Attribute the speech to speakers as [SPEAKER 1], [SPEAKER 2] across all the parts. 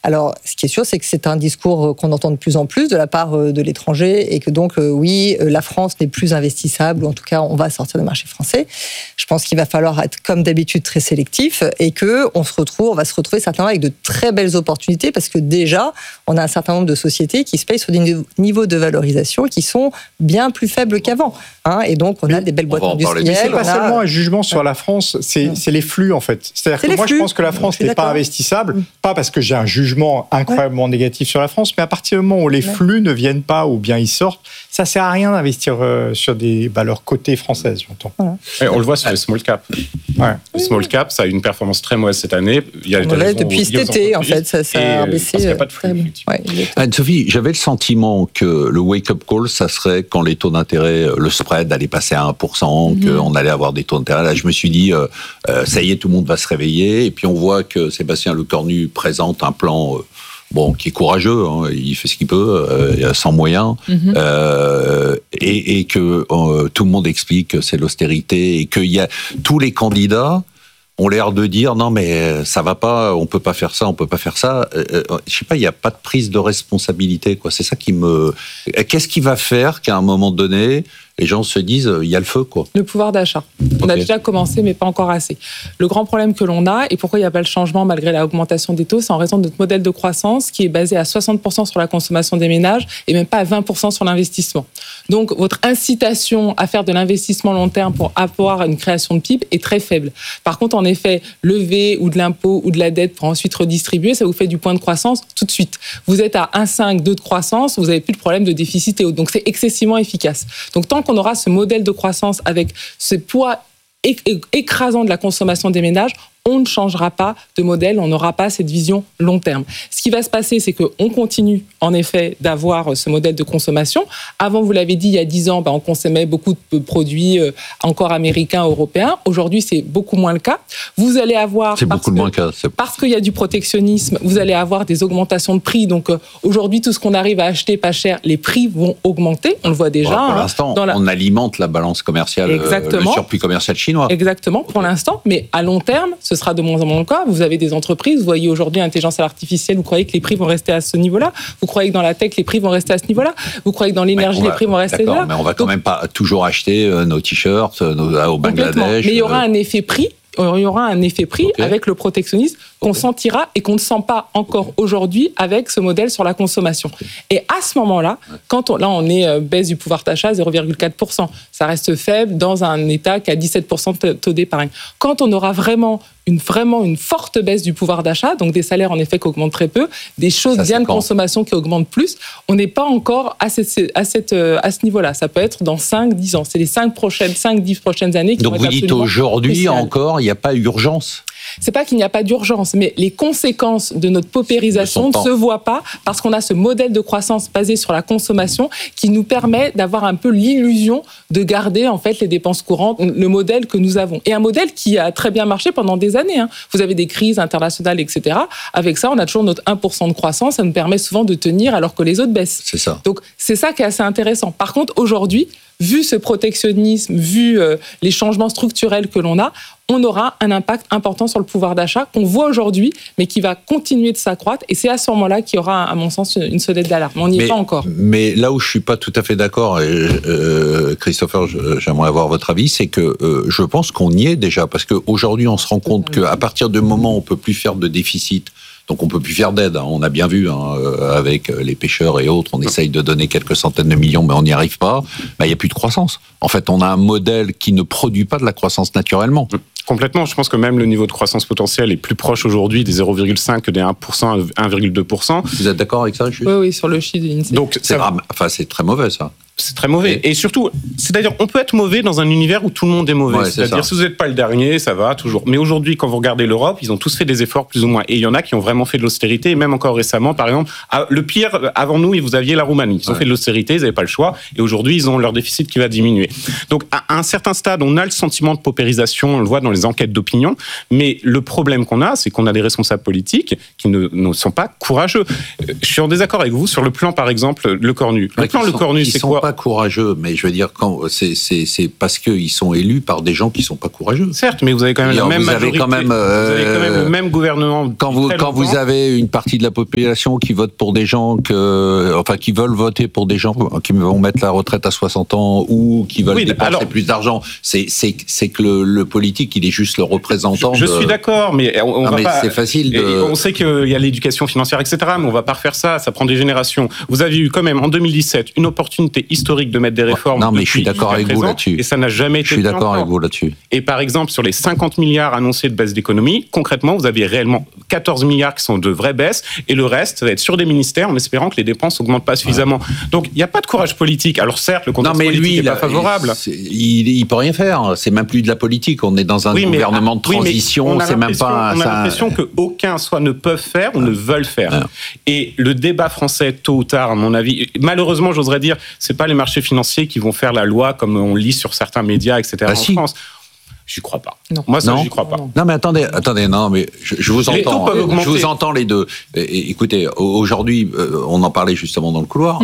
[SPEAKER 1] Alors, ce qui est sûr, c'est que c'est un discours qu'on entend de plus en plus de la part de l'étranger et que donc, oui, la France n'est plus investissable, ou en tout cas, on va sortir du marché français. Je pense qu'il va falloir être, comme d'habitude, très sélectif et qu'on va se retrouver certainement avec de très belles opportunités parce que déjà, on a un certain nombre de sociétés qui se payent sur des niveaux de valorisation qui sont bien plus faibles qu'avant. Et donc, on a des belles boîtes industrielles.
[SPEAKER 2] Mais c'est pas seulement un jugement sur la France, c'est les flux, en fait. C'est-à-dire que moi, je pense que la France n'est pas investissable, pas parce que j'ai un jugement incroyablement négatif sur la France, mais à partir du moment où les flux ne viennent pas ou bien ils sortent, ça sert à rien d'investir sur des valeurs cotées françaises, j'entends.
[SPEAKER 3] Et on le voit sur les small cap. Les small cap, ça a eu une performance très mauvaise cette année. Il y a
[SPEAKER 1] depuis cet été, en fait, ça a baissé.
[SPEAKER 3] Parce qu'il n'y a pas de flux.
[SPEAKER 4] Anne-Sophie, j'avais le sentiment que le wake-up call, ça serait quand les taux d'intérêt, le spread allait passer à 1%, qu'on allait avoir des taux d'intérêt. Là, je me suis dit, ça y est, tout le monde va se réveiller. Et puis on voit que Sébastien Lecornu présente un plan qui est courageux, il fait ce qu'il peut, sans moyens, et que tout le monde explique que c'est l'austérité, et qu'il y a tous les candidats ont l'air de dire non mais ça va pas, on peut pas faire ça, je sais pas, il y a pas de prise de responsabilité, quoi. C'est ça qui me... Qu'est-ce qui va faire qu'à un moment donné les gens se disent il y a le feu, quoi.
[SPEAKER 5] Le pouvoir d'achat. On a déjà commencé, mais pas encore assez. Le grand problème que l'on a, et pourquoi il n'y a pas le changement malgré l'augmentation des taux, c'est en raison de notre modèle de croissance qui est basé à 60% sur la consommation des ménages et même pas à 20% sur l'investissement. Donc, votre incitation à faire de l'investissement long terme pour avoir une création de PIB est très faible. Par contre, en effet, lever ou de l'impôt ou de la dette pour ensuite redistribuer, ça vous fait du point de croissance tout de suite. Vous êtes à 1,5, 2 de croissance, vous n'avez plus de problème de déficit et autres. Donc, c'est excessivement efficace. Donc, tant qu'on aura ce modèle de croissance avec ce poids écrasant de la consommation des ménages, on ne changera pas de modèle, on n'aura pas cette vision long terme. Ce qui va se passer, c'est qu'on continue, en effet, d'avoir ce modèle de consommation. Avant, vous l'avez dit, il y a 10 ans, on consommait beaucoup de produits encore américains, européens. Aujourd'hui, c'est beaucoup moins le cas. Vous allez avoir...
[SPEAKER 4] C'est beaucoup moins le cas.
[SPEAKER 5] Parce qu'il y a du protectionnisme, vous allez avoir des augmentations de prix. Donc, aujourd'hui, tout ce qu'on arrive à acheter pas cher, les prix vont augmenter. On le voit déjà.
[SPEAKER 4] Pour l'instant, on alimente la balance commerciale, le surplus commercial chinois.
[SPEAKER 5] Exactement, pour l'instant. Mais à long terme, ce sera de moins en moins le cas. Vous avez des entreprises, vous voyez aujourd'hui l'intelligence artificielle, vous croyez que les prix vont rester à ce niveau-là? Vous croyez que dans la tech, les prix vont rester à ce niveau-là? Vous croyez que dans l'énergie, les prix vont rester là?
[SPEAKER 4] Mais on va quand même pas toujours acheter nos t-shirts au Bangladesh.
[SPEAKER 5] Mais il y aura un effet prix. Il y aura un effet prix avec le protectionnisme qu'on sentira et qu'on ne sent pas encore aujourd'hui avec ce modèle sur la consommation. Et à ce moment-là, on est baisse du pouvoir d'achat 0,4%. Ça reste faible dans un État qui a 17% de taux d'épargne. Quand on aura vraiment une forte baisse du pouvoir d'achat, donc des salaires en effet qui augmentent très peu, des choses bien de consommation qui augmentent plus, on n'est pas encore à ce niveau-là. Ça peut être dans 5-10 ans. C'est les 5-10 prochaines années qui vont être absolument cruciales. Donc vous dites
[SPEAKER 4] aujourd'hui encore, il n'y a pas urgence?
[SPEAKER 5] C'est pas qu'il n'y a pas d'urgence, mais les conséquences de notre paupérisation ne se voient pas parce qu'on a ce modèle de croissance basé sur la consommation qui nous permet d'avoir un peu l'illusion de garder en fait les dépenses courantes, le modèle que nous avons. Et un modèle qui a très bien marché pendant des années. Vous avez des crises internationales, etc. Avec ça, on a toujours notre 1% de croissance. Ça nous permet souvent de tenir alors que les autres baissent.
[SPEAKER 4] C'est ça.
[SPEAKER 5] Donc, c'est ça qui est assez intéressant. Par contre, aujourd'hui, vu ce protectionnisme, vu les changements structurels que l'on a, on aura un impact important sur le pouvoir d'achat qu'on voit aujourd'hui, mais qui va continuer de s'accroître. Et c'est à ce moment-là qu'il y aura, à mon sens, une sonnette d'alarme. On n'y est pas encore.
[SPEAKER 4] Mais là où je ne suis pas tout à fait d'accord, Christopher, j'aimerais avoir votre avis, c'est que je pense qu'on y est déjà. Parce qu'aujourd'hui, on se rend compte qu'à partir du moment où on ne peut plus faire de déficit, donc on ne peut plus faire d'aide, on a bien vu avec les pêcheurs et autres, on essaye de donner quelques centaines de millions, mais on n'y arrive pas, il n'y a plus de croissance. En fait, on a un modèle qui ne produit pas de la croissance naturellement.
[SPEAKER 3] Complètement, je pense que même le niveau de croissance potentielle est plus proche aujourd'hui des 0,5 que des 1%, 1,2%.
[SPEAKER 4] Vous êtes d'accord avec ça, juste ?
[SPEAKER 5] Oui, sur le chiffre de l'INSEE.
[SPEAKER 3] Donc,
[SPEAKER 4] c'est très mauvais, ça.
[SPEAKER 3] C'est très mauvais. Et surtout, c'est-à-dire, on peut être mauvais dans un univers où tout le monde est mauvais.
[SPEAKER 4] Ouais,
[SPEAKER 3] c'est-à-dire, si vous n'êtes pas le dernier, ça va toujours. Mais aujourd'hui, quand vous regardez l'Europe, ils ont tous fait des efforts plus ou moins. Et il y en a qui ont vraiment fait de l'austérité. Et même encore récemment, par exemple, le pire, avant nous, vous aviez la Roumanie. Ils ont fait de l'austérité, ils n'avaient pas le choix. Et aujourd'hui, ils ont leur déficit qui va diminuer. Donc, à un certain stade, on a le sentiment de paupérisation. On le voit dans les enquêtes d'opinion. Mais le problème qu'on a, c'est qu'on a des responsables politiques qui ne sont pas courageux. Je suis en désaccord avec vous sur le plan, par exemple, Lecornu. Le plan Lecornu, c'est quoi ?
[SPEAKER 4] pas courageux, mais je veux dire, c'est parce qu'ils sont élus par des gens qui sont pas courageux.
[SPEAKER 3] Certes, mais vous avez quand même la même majorité. Vous avez quand même le même gouvernement.
[SPEAKER 4] Quand vous avez une partie de la population qui vote pour des gens qui veulent voter pour des gens qui vont mettre la retraite à 60 ans ou qui veulent dépenser plus d'argent, c'est que le politique, il est juste le représentant.
[SPEAKER 3] Je suis d'accord, mais
[SPEAKER 4] c'est facile.
[SPEAKER 3] On sait qu'il y a l'éducation financière, etc. Mais on va pas refaire ça. Ça prend des générations. Vous avez eu quand même en 2017 une opportunité historique de mettre des réformes.
[SPEAKER 4] Non, mais je suis d'accord avec vous là-dessus.
[SPEAKER 3] Et ça n'a jamais été.
[SPEAKER 4] Je suis d'accord avec vous là-dessus.
[SPEAKER 3] Et par exemple, sur les 50 milliards annoncés de baisse d'économie, concrètement, vous avez réellement 14 milliards qui sont de vraies baisses, et le reste, ça va être sur des ministères, en espérant que les dépenses n'augmentent pas suffisamment. Donc, il n'y a pas de courage politique. Alors certes, le contexte politique n'est pas favorable.
[SPEAKER 4] Il peut rien faire. C'est même plus de la politique. On est dans un gouvernement de transition. C'est même pas.
[SPEAKER 3] On a l'impression qu'aucun soit ne peuvent faire ou ne veulent faire. Et le débat français, tôt ou tard, à mon avis, malheureusement, j'oserais dire, c'est pas les marchés financiers qui vont faire la loi comme on lit sur certains médias, etc. en France. J'y crois pas.
[SPEAKER 5] Non.
[SPEAKER 3] Moi, ça, j'y crois pas.
[SPEAKER 4] Non, mais attendez, non, mais je vous entends. Je vous entends les deux. Écoutez, aujourd'hui, on en parlait justement dans le couloir.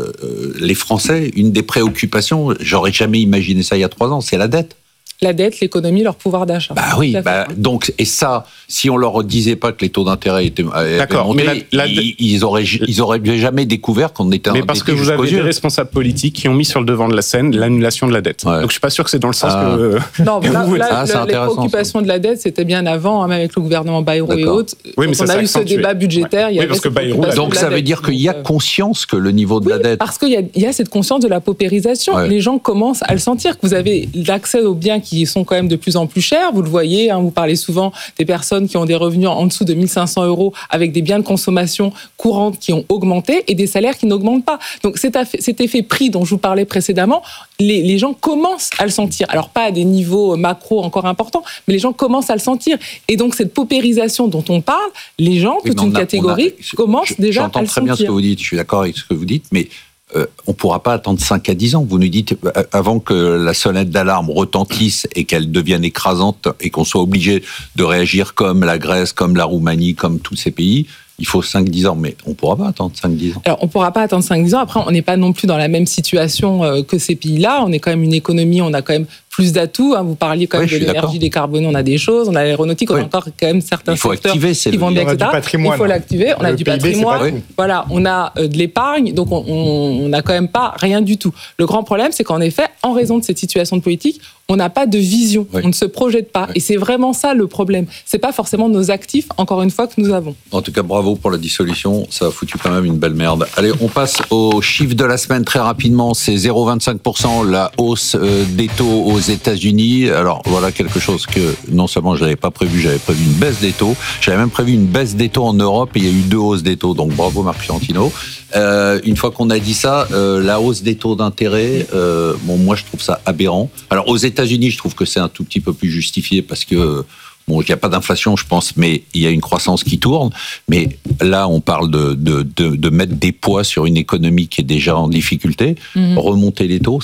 [SPEAKER 4] Les Français, une des préoccupations, j'aurais jamais imaginé ça il y a 3 ans, c'est la dette.
[SPEAKER 5] La dette, l'économie, leur pouvoir d'achat.
[SPEAKER 4] Bah oui, donc, et ça, si on leur disait pas que les taux d'intérêt étaient montés, ils auraient jamais découvert qu'on était
[SPEAKER 3] mais parce que vous avez des responsables politiques qui ont mis sur le devant de la scène l'annulation de la dette. Ouais. Donc je suis pas sûr que c'est dans le sens que...
[SPEAKER 5] Non, les préoccupations de la dette, c'était bien avant, même avec le gouvernement Bayrou et autres.
[SPEAKER 3] Oui, mais
[SPEAKER 5] on a eu ce débat budgétaire.
[SPEAKER 3] Oui, parce que Bayrou...
[SPEAKER 4] Donc ça veut dire qu'il y a conscience que le niveau de la dette...
[SPEAKER 5] Parce qu'il y a cette conscience de la paupérisation. Les gens commencent à le sentir, que vous avez l'accès aux biens qui sont quand même de plus en plus chers. Vous le voyez, vous parlez souvent des personnes qui ont des revenus en dessous de 1 500 € avec des biens de consommation courante qui ont augmenté et des salaires qui n'augmentent pas. Donc cet effet prix dont je vous parlais précédemment, les gens commencent à le sentir. Alors pas à des niveaux macro encore importants, mais les gens commencent à le sentir. Et donc cette paupérisation dont on parle, les gens, toute une catégorie, commencent déjà à le sentir.
[SPEAKER 4] J'entends très bien ce que vous dites, je suis d'accord avec ce que vous dites, mais on ne pourra pas attendre 5 à 10 ans. Vous nous dites, avant que la sonnette d'alarme retentisse et qu'elle devienne écrasante et qu'on soit obligé de réagir comme la Grèce, comme la Roumanie, comme tous ces pays, il faut 5-10 ans, mais on ne pourra pas attendre 5-10 ans.
[SPEAKER 5] Alors, on ne pourra pas attendre 5-10 ans. Après, on n'est pas non plus dans la même situation que ces pays-là. On est quand même une économie, on a quand même plus d'atouts. Vous parliez quand même de l'énergie décarbonée, on a des choses. On a l'aéronautique, on a encore quand même certains secteurs qui vont bien, etc. Il faut l'activer. On a du patrimoine. Voilà, on a de l'épargne. Donc, on n'a quand même pas rien du tout. Le grand problème, c'est qu'en effet, en raison de cette situation de politique, on n'a pas de vision. On ne se projette pas. Et c'est vraiment ça le problème. C'est pas forcément nos actifs, encore une fois, que nous avons.
[SPEAKER 4] En tout cas, bravo pour la dissolution. Ça a foutu quand même une belle merde. Allez, on passe au chiffre de la semaine très rapidement. C'est 0,25% la hausse des taux aux États-Unis. Alors, voilà quelque chose que non seulement je n'avais pas prévu, j'avais prévu une baisse des taux. J'avais même prévu une baisse des taux en Europe et il y a eu 2 hausses des taux. Donc, bravo Marc Fiorentino. Une fois qu'on a dit ça, la hausse des taux d'intérêt, moi je trouve ça aberrant. Alors, aux États-Unis, je trouve que c'est un tout petit peu plus justifié parce que il n'y a pas d'inflation, je pense, mais il y a une croissance qui tourne. Mais là, on parle de mettre des poids sur une économie qui est déjà en difficulté. Remonter les taux,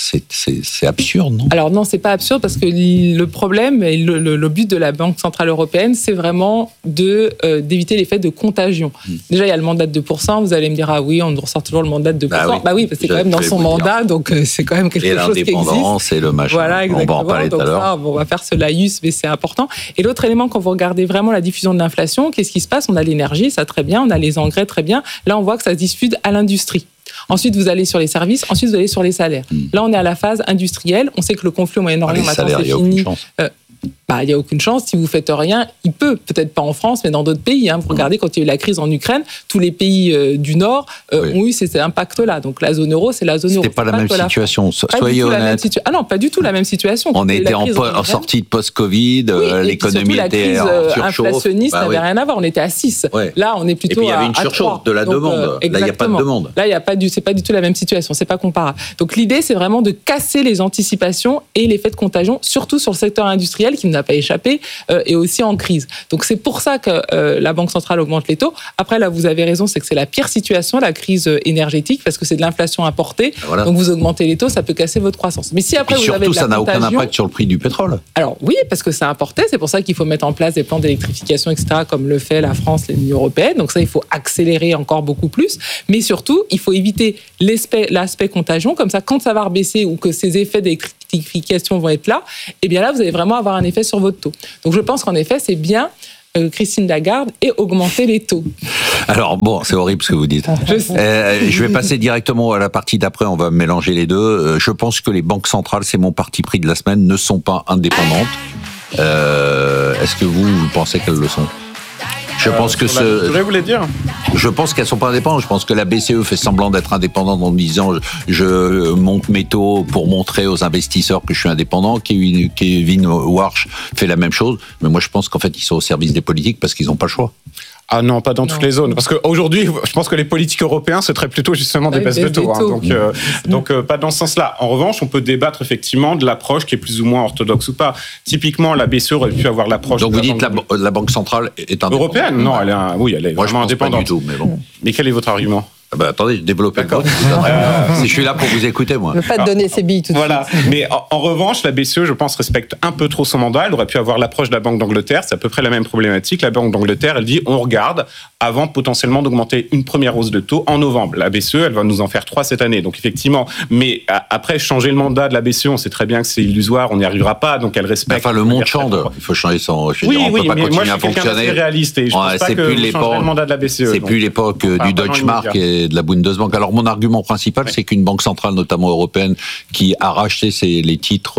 [SPEAKER 4] c'est absurde, non ?
[SPEAKER 5] Alors non, c'est pas absurde parce que le problème et le but de la Banque Centrale Européenne, c'est vraiment d'éviter l'effet de contagion. Déjà, il y a le mandat de 2%. Vous allez me dire, ah oui, on ressort toujours le mandat de 2%. Bah oui, parce que c'est quand même dans son mandat, donc c'est quand même quelque chose qui existe. Et
[SPEAKER 4] l'indépendance et le machin. Voilà, exactement. On va en parler tout à l'heure.
[SPEAKER 5] On va faire ce laïus, mais c'est important. Et l'autre élément, quand vous regardez vraiment la diffusion de l'inflation, qu'est-ce qui se passe ? On a l'énergie, ça très bien, on a les engrais très bien. Là, on voit que ça se diffuse à l'industrie. Ensuite, vous allez sur les services, ensuite vous allez sur les salaires. Là, on est à la phase industrielle. On sait que le conflit au Moyen-Orient, maintenant, c'est fini. Il n'y a aucune chance. Si vous ne faites rien, il peut, peut-être pas en France, mais dans d'autres pays. Vous regardez, quand il y a eu la crise en Ukraine, tous les pays du Nord ont eu cet impact-là. Donc la zone euro, c'est la zone euro.
[SPEAKER 4] C'était pas la même situation, soyez honnête.
[SPEAKER 5] Ah non, pas du tout la même situation.
[SPEAKER 4] On était en sortie de post-Covid, l'économie était en surchauffe. La crise
[SPEAKER 5] inflationniste n'avait rien à voir, on était à 6. Là, on est plutôt à 3. Et puis il y avait une surchauffe
[SPEAKER 4] de la demande. Là, il n'y a pas de demande.
[SPEAKER 5] Là, c'est pas du tout la même situation, c'est pas comparable. Donc l'idée, c'est vraiment de casser les anticipations et l'effet de contagion, surtout sur le secteur industriel qui n'a va pas échapper, est aussi en crise. Donc c'est pour ça que la Banque centrale augmente les taux. Après, là, vous avez raison, c'est que c'est la pire situation, la crise énergétique, parce que c'est de l'inflation importée. Voilà. Donc vous augmentez les taux, ça peut casser votre croissance. Mais si après vous avez de la
[SPEAKER 4] ça n'a aucun impact sur le prix du pétrole.
[SPEAKER 5] Alors oui, parce que c'est importé, c'est pour ça qu'il faut mettre en place des plans d'électrification, etc., comme le fait la France, l'Union européenne. Donc ça, il faut accélérer encore beaucoup plus. Mais surtout, il faut éviter l'aspect contagion, comme ça, quand ça va rebaisser ou que ces effets d'électrification vont être là, et bien là, vous allez vraiment avoir un effet sur votre taux. Donc je pense qu'en effet, c'est bien Christine Lagarde et augmenter les taux.
[SPEAKER 4] Alors bon, c'est horrible ce que vous dites. Je vais passer directement à la partie d'après, on va mélanger les deux. Je pense que les banques centrales, c'est mon parti pris de la semaine, ne sont pas indépendantes. Est-ce que vous pensez qu'elles le sont ? Je pense que
[SPEAKER 3] je voulais vous les dire.
[SPEAKER 4] Je pense qu'elles sont pas indépendantes. Je pense que la BCE fait semblant d'être indépendante en disant je monte mes taux pour montrer aux investisseurs que je suis indépendant. Kevin Warsh fait la même chose. Mais moi, je pense qu'en fait, ils sont au service des politiques parce qu'ils n'ont pas le choix.
[SPEAKER 3] Ah non, pas dans toutes les zones. Parce qu'aujourd'hui, je pense que les politiques européens, ce serait plutôt justement des baisses de taux. Donc, pas dans ce sens-là. En revanche, on peut débattre effectivement de l'approche qui est plus ou moins orthodoxe ou pas. Typiquement, la BCE aurait pu avoir l'approche...
[SPEAKER 4] Donc vous dites la Banque centrale est indépendante.
[SPEAKER 3] Européenne ? Non, elle est
[SPEAKER 4] moi,
[SPEAKER 3] vraiment indépendante.
[SPEAKER 4] Pas du tout, mais bon.
[SPEAKER 3] Mais quel est votre argument ?
[SPEAKER 4] Attendez, je développe un peu. Je suis là pour vous écouter, moi.
[SPEAKER 1] Je ne veux pas te donner ses billes tout de suite.
[SPEAKER 3] Voilà. Mais en revanche, la BCE, je pense, respecte un peu trop son mandat. Elle aurait pu avoir l'approche de la Banque d'Angleterre. C'est à peu près la même problématique. La Banque d'Angleterre, elle dit, on regarde avant potentiellement d'augmenter une première hausse de taux en novembre. La BCE, elle va nous en faire 3 cette année. Donc effectivement, mais après, changer le mandat de la BCE, on sait très bien que c'est illusoire, on n'y arrivera pas. Donc elle respecte...
[SPEAKER 4] Enfin, le monde change. Il faut changer son...
[SPEAKER 3] on peut pas continuer à fonctionner. Réaliste et je pense pas que vous changerez le mandat de la BCE.
[SPEAKER 4] C'est plus l'époque du Deutsche Mark et de la Bundesbank. Alors mon argument principal, c'est qu'une banque centrale, notamment européenne, qui a racheté les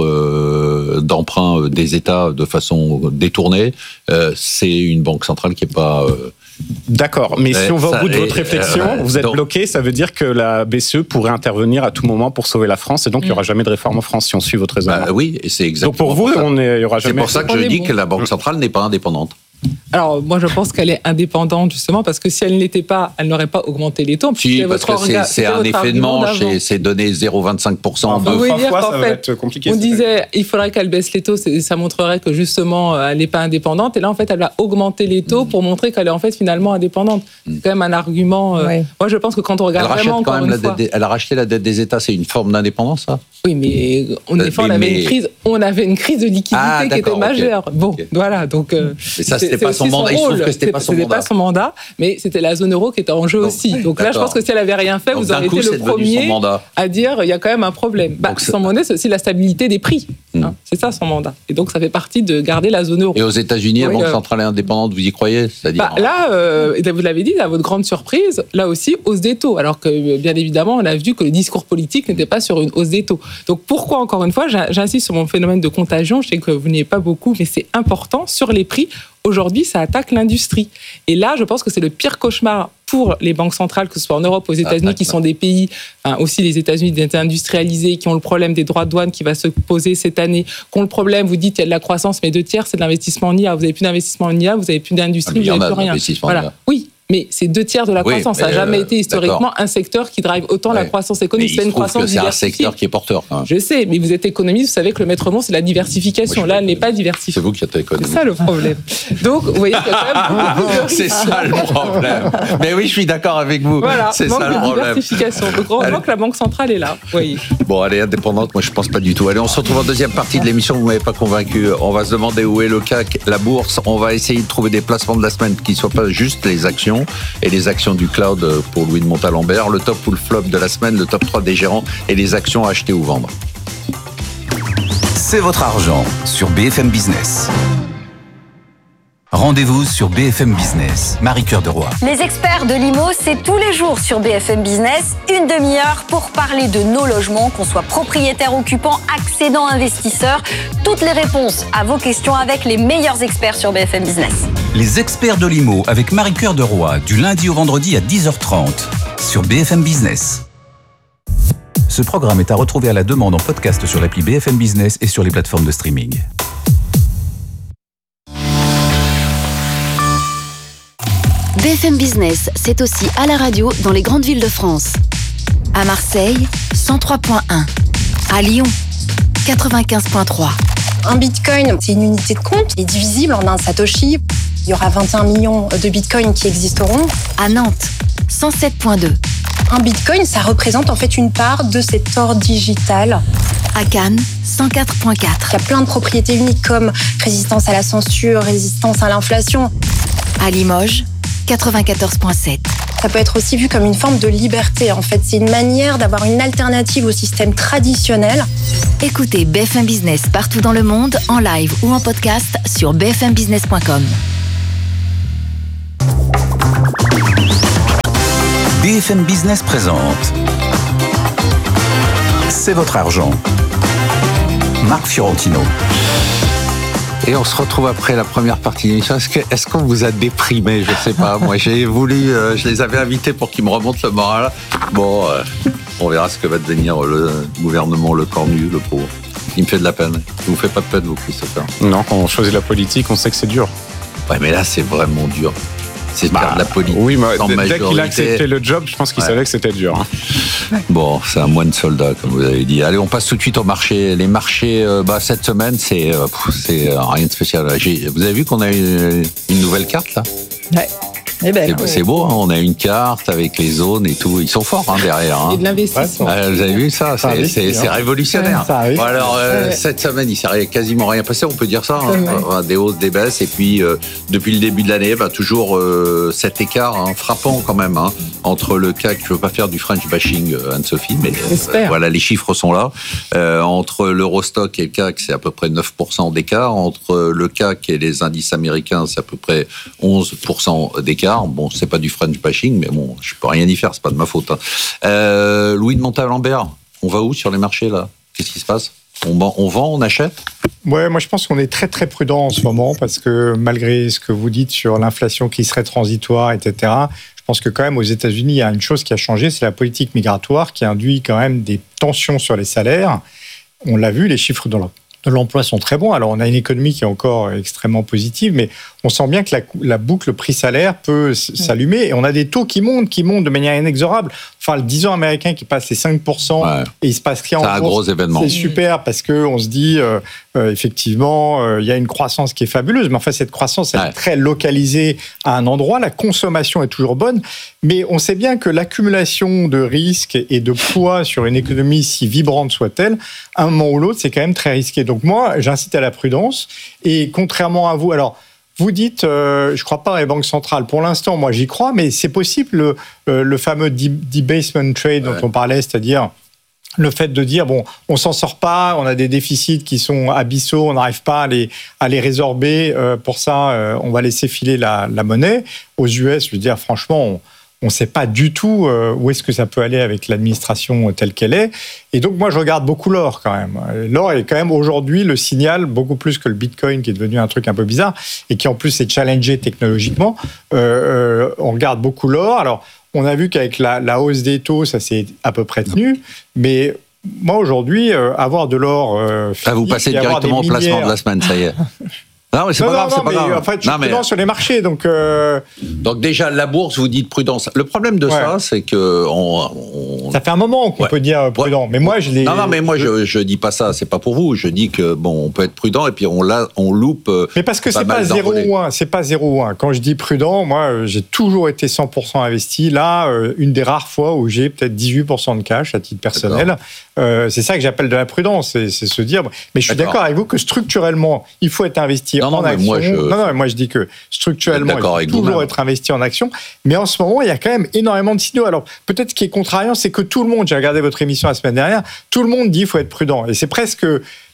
[SPEAKER 4] titres d'emprunt des États de façon détournée, c'est une banque centrale qui n'est pas...
[SPEAKER 3] D'accord, mais si on va au bout de votre réflexion, vous êtes bloqué, ça veut dire que la BCE pourrait intervenir à tout moment pour sauver la France, et donc il n'y aura jamais de réforme en France si on suit votre raisonnement.
[SPEAKER 4] Oui, c'est exactement.
[SPEAKER 3] Donc pour vous, il n'y aura jamais...
[SPEAKER 4] C'est pour ça que je dis que la banque centrale n'est pas indépendante.
[SPEAKER 5] Alors, moi, je pense qu'elle est indépendante, justement, parce que si elle ne l'était pas, elle n'aurait pas augmenté les taux.
[SPEAKER 4] Si, parce que c'est un effet de manche et c'est donné 0,25%.
[SPEAKER 5] Vous pouvez dire qu'en fait,
[SPEAKER 3] compliqué,
[SPEAKER 5] on disait il faudrait qu'elle baisse les taux, ça montrerait que, justement, elle n'est pas indépendante. Et là, en fait, elle va augmenter les taux pour montrer qu'elle est, en fait, finalement indépendante. C'est quand même un argument... Moi, je pense que quand on regarde vraiment, encore une fois...
[SPEAKER 4] Elle a racheté la dette des États, c'est une forme d'indépendance, ça ?
[SPEAKER 5] Oui, mais en effet, on avait une crise de liquidité qui était majeure. Bon, voilà, donc...
[SPEAKER 4] Mais ça, c'était pas son mandat. Il se trouve que c'était pas son mandat.
[SPEAKER 5] C'était pas son mandat, mais c'était la zone euro qui était en jeu aussi. Donc là, je pense que si elle avait rien fait, vous auriez été le premier à dire il y a quand même un problème. Son mandat, c'est aussi la stabilité des prix. C'est ça son mandat. Et donc ça fait partie de garder la zone euro.
[SPEAKER 4] Et aux États-Unis, la Banque centrale est indépendante, vous y croyez ? C'est-à-dire
[SPEAKER 5] là, vous l'avez dit, à votre grande surprise, là aussi hausse des taux. Alors que bien évidemment, on a vu que le discours politique n'était pas sur une hausse des taux. Donc pourquoi, encore une fois, j'insiste sur mon phénomène de contagion. Je sais que vous n'y êtes pas beaucoup, mais c'est important sur les prix. Aujourd'hui, ça attaque l'industrie. Et là, je pense que c'est le pire cauchemar pour les banques centrales, que ce soit en Europe, aux États-Unis, qui sont des pays, aussi les États-Unis industrialisés, qui ont le problème des droits de douane qui va se poser cette année, qui ont le problème, vous dites, il y a de la croissance, mais 2/3, c'est de l'investissement en IA. Vous n'avez plus d'investissement en IA, vous n'avez plus d'industrie, vous n'avez plus rien. Voilà. Oui. Mais c'est 2/3 de la croissance. Ça n'a jamais été historiquement un secteur qui drive autant la croissance économique. C'est une croissance diversifiée.
[SPEAKER 4] C'est un secteur qui est porteur.
[SPEAKER 5] Je sais, mais vous êtes économiste, vous savez que le maître mot, c'est la diversification. Là, elle n'est pas diversifiée.
[SPEAKER 4] C'est vous qui êtes économiste.
[SPEAKER 5] C'est ça le problème. Donc, vous voyez qu'il y a quand même...
[SPEAKER 4] C'est ça le problème. Mais oui, je suis d'accord avec vous.
[SPEAKER 5] Voilà,
[SPEAKER 4] c'est ça le problème.
[SPEAKER 5] Diversification. Donc, heureusement que la Banque centrale est là. Voyez.
[SPEAKER 4] Bon, elle est indépendante, moi je pense pas du tout. Allez, on se retrouve en deuxième partie de l'émission, vous m'avez pas convaincu. On va se demander où est le CAC, la bourse. On va essayer de trouver des placements de la semaine qui ne soient pas juste les actions et les actions du cloud pour Louis de Montalembert, le top ou le flop de la semaine, le top 3 des gérants et les actions à acheter ou vendre.
[SPEAKER 6] C'est votre argent sur BFM Business. Rendez-vous sur BFM Business. Marie-Cœur de Roy.
[SPEAKER 7] Les experts de l'IMO, c'est tous les jours sur BFM Business, une demi-heure pour parler de nos logements, qu'on soit propriétaire, occupant, accédant, investisseur. Toutes les réponses à vos questions avec les meilleurs experts sur BFM Business.
[SPEAKER 6] Les experts de l'IMO avec Marie-Cœur de Roy, du lundi au vendredi à 10h30 sur BFM Business. Ce programme est à retrouver à la demande en podcast sur l'appli BFM Business et sur les plateformes de streaming.
[SPEAKER 8] BFM Business, c'est aussi à la radio dans les grandes villes de France. À Marseille, 103.1. À Lyon, 95.3.
[SPEAKER 9] Un bitcoin, c'est une unité de compte qui est divisible en un satoshi. Il y aura 21 millions de bitcoins qui existeront.
[SPEAKER 8] À Nantes, 107.2.
[SPEAKER 9] Un bitcoin, ça représente en fait une part de cet or digital.
[SPEAKER 8] À Cannes, 104.4.
[SPEAKER 9] Il y a plein de propriétés uniques comme résistance à la censure, résistance à l'inflation.
[SPEAKER 8] À Limoges, 94.7.
[SPEAKER 9] Ça peut être aussi vu comme une forme de liberté. En fait, c'est une manière d'avoir une alternative au système traditionnel.
[SPEAKER 8] Écoutez BFM Business partout dans le monde, en live ou en podcast sur bfmbusiness.com.
[SPEAKER 6] BFM Business présente C'est votre argent. Marc Fiorentino.
[SPEAKER 4] Et on se retrouve après la première partie de l'émission. Est-ce qu'on vous a déprimé? Je sais pas. Moi, j'ai voulu, je les avais invités pour qu'ils me remontent le moral. Bon, on verra ce que va devenir le gouvernement, le cornu, le pauvre. Il me fait de la peine. Vous fait pas de peine, vous, Christopher?
[SPEAKER 3] Non, quand on choisit la politique, on sait que c'est dur.
[SPEAKER 4] Ouais, mais là, c'est vraiment dur. C'est de faire de la politique.
[SPEAKER 3] Oui, mais dès qu'il a accepté le job, je pense qu'il savait que c'était dur.
[SPEAKER 4] Bon, c'est un moine soldat, comme vous avez dit. Allez, on passe tout de suite au marché. Les marchés, cette semaine, c'est rien de spécial. Vous avez vu qu'on a une nouvelle carte, là?
[SPEAKER 1] Ouais.
[SPEAKER 4] C'est beau, hein, on a une carte avec les zones et tout. Ils sont forts derrière.
[SPEAKER 5] Et de l'investissement.
[SPEAKER 4] Vous avez vu ça? C'est révolutionnaire.
[SPEAKER 2] Ouais,
[SPEAKER 4] bon, alors, cette semaine, il ne s'est quasiment rien passé, on peut dire ça. Hein. Des hausses, des baisses. Et puis, depuis le début de l'année, toujours cet écart frappant quand même entre le CAC, je ne veux pas faire du French bashing, Anne-Sophie, mais voilà, les chiffres sont là. Entre l'Eurostock et le CAC, c'est à peu près 9% d'écart. Entre le CAC et les indices américains, c'est à peu près 11% d'écart. Bon, c'est pas du French bashing, mais bon, je peux rien y faire, c'est pas de ma faute. Louis de Montalembert, on va où sur les marchés là? Qu'est-ce qui se passe? On vend, on achète?
[SPEAKER 2] Ouais, moi je pense qu'on est très très prudent en ce moment parce que malgré ce que vous dites sur l'inflation qui serait transitoire, etc., je pense que quand même aux États-Unis, il y a une chose qui a changé, c'est la politique migratoire qui induit quand même des tensions sur les salaires. On l'a vu, les chiffres de l'emploi sont très bons. Alors, on a une économie qui est encore extrêmement positive, mais on sent bien que la boucle prix-salaire peut s'allumer. Et on a des taux qui montent de manière inexorable. Enfin, le 10 ans américain qui passe les 5%, et il se passe rien en bourse.
[SPEAKER 4] C'est un gros événement.
[SPEAKER 2] C'est super parce qu'on se dit, effectivement, il y a une croissance qui est fabuleuse. Mais enfin, cette croissance, elle est très localisée à un endroit. La consommation est toujours bonne. Mais on sait bien que l'accumulation de risques et de poids sur une économie, si vibrante soit-elle, à un moment ou l'autre, c'est quand même très risqué. Donc moi, j'incite à la prudence. Et contrairement à vous, alors, vous dites, je ne crois pas à les banques centrales. Pour l'instant, moi, j'y crois, mais c'est possible, le fameux debasement trade dont on parlait, c'est-à-dire le fait de dire, bon, on s'en sort pas, on a des déficits qui sont abyssaux, on n'arrive pas à les résorber. Pour ça, on va laisser filer la monnaie. Aux US, je veux dire, franchement, on ne sait pas du tout où est-ce que ça peut aller avec l'administration telle qu'elle est. Et donc, moi, je regarde beaucoup l'or quand même. L'or est quand même aujourd'hui le signal, beaucoup plus que le Bitcoin, qui est devenu un truc un peu bizarre, et qui en plus est challengé technologiquement. On regarde beaucoup l'or. Alors, on a vu qu'avec la hausse des taux, ça s'est à peu près tenu. Mais moi, aujourd'hui, avoir de l'or...
[SPEAKER 4] vous passez directement au placement de la semaine, ça y est. Non, mais c'est pas grave, c'est pas grave.
[SPEAKER 2] En fait, je suis prudent sur les marchés, donc...
[SPEAKER 4] Donc déjà, la bourse, vous dites prudence. Le problème de ça, c'est que...
[SPEAKER 2] Ça fait un moment qu'on peut dire prudent, mais moi, je l'ai...
[SPEAKER 4] Non, mais moi, je dis pas ça, c'est pas pour vous. Je dis que, bon, on peut être prudent, et puis on loupe...
[SPEAKER 2] Mais parce que c'est pas 0 ou 1, c'est pas 0 ou 1. Quand je dis prudent, moi, j'ai toujours été 100% investi. Là, une des rares fois où j'ai peut-être 18% de cash, à titre personnel. C'est ça que j'appelle de la prudence, c'est se dire... Mais je suis d'accord avec vous que structurellement, il faut être investi en action. Moi je dis que structurellement, il faut toujours être investi en action. Mais en ce moment, il y a quand même énormément de signaux. Alors, peut-être ce qui est contrariant, c'est que tout le monde, j'ai regardé votre émission la semaine dernière, tout le monde dit qu'il faut être prudent. Et c'est presque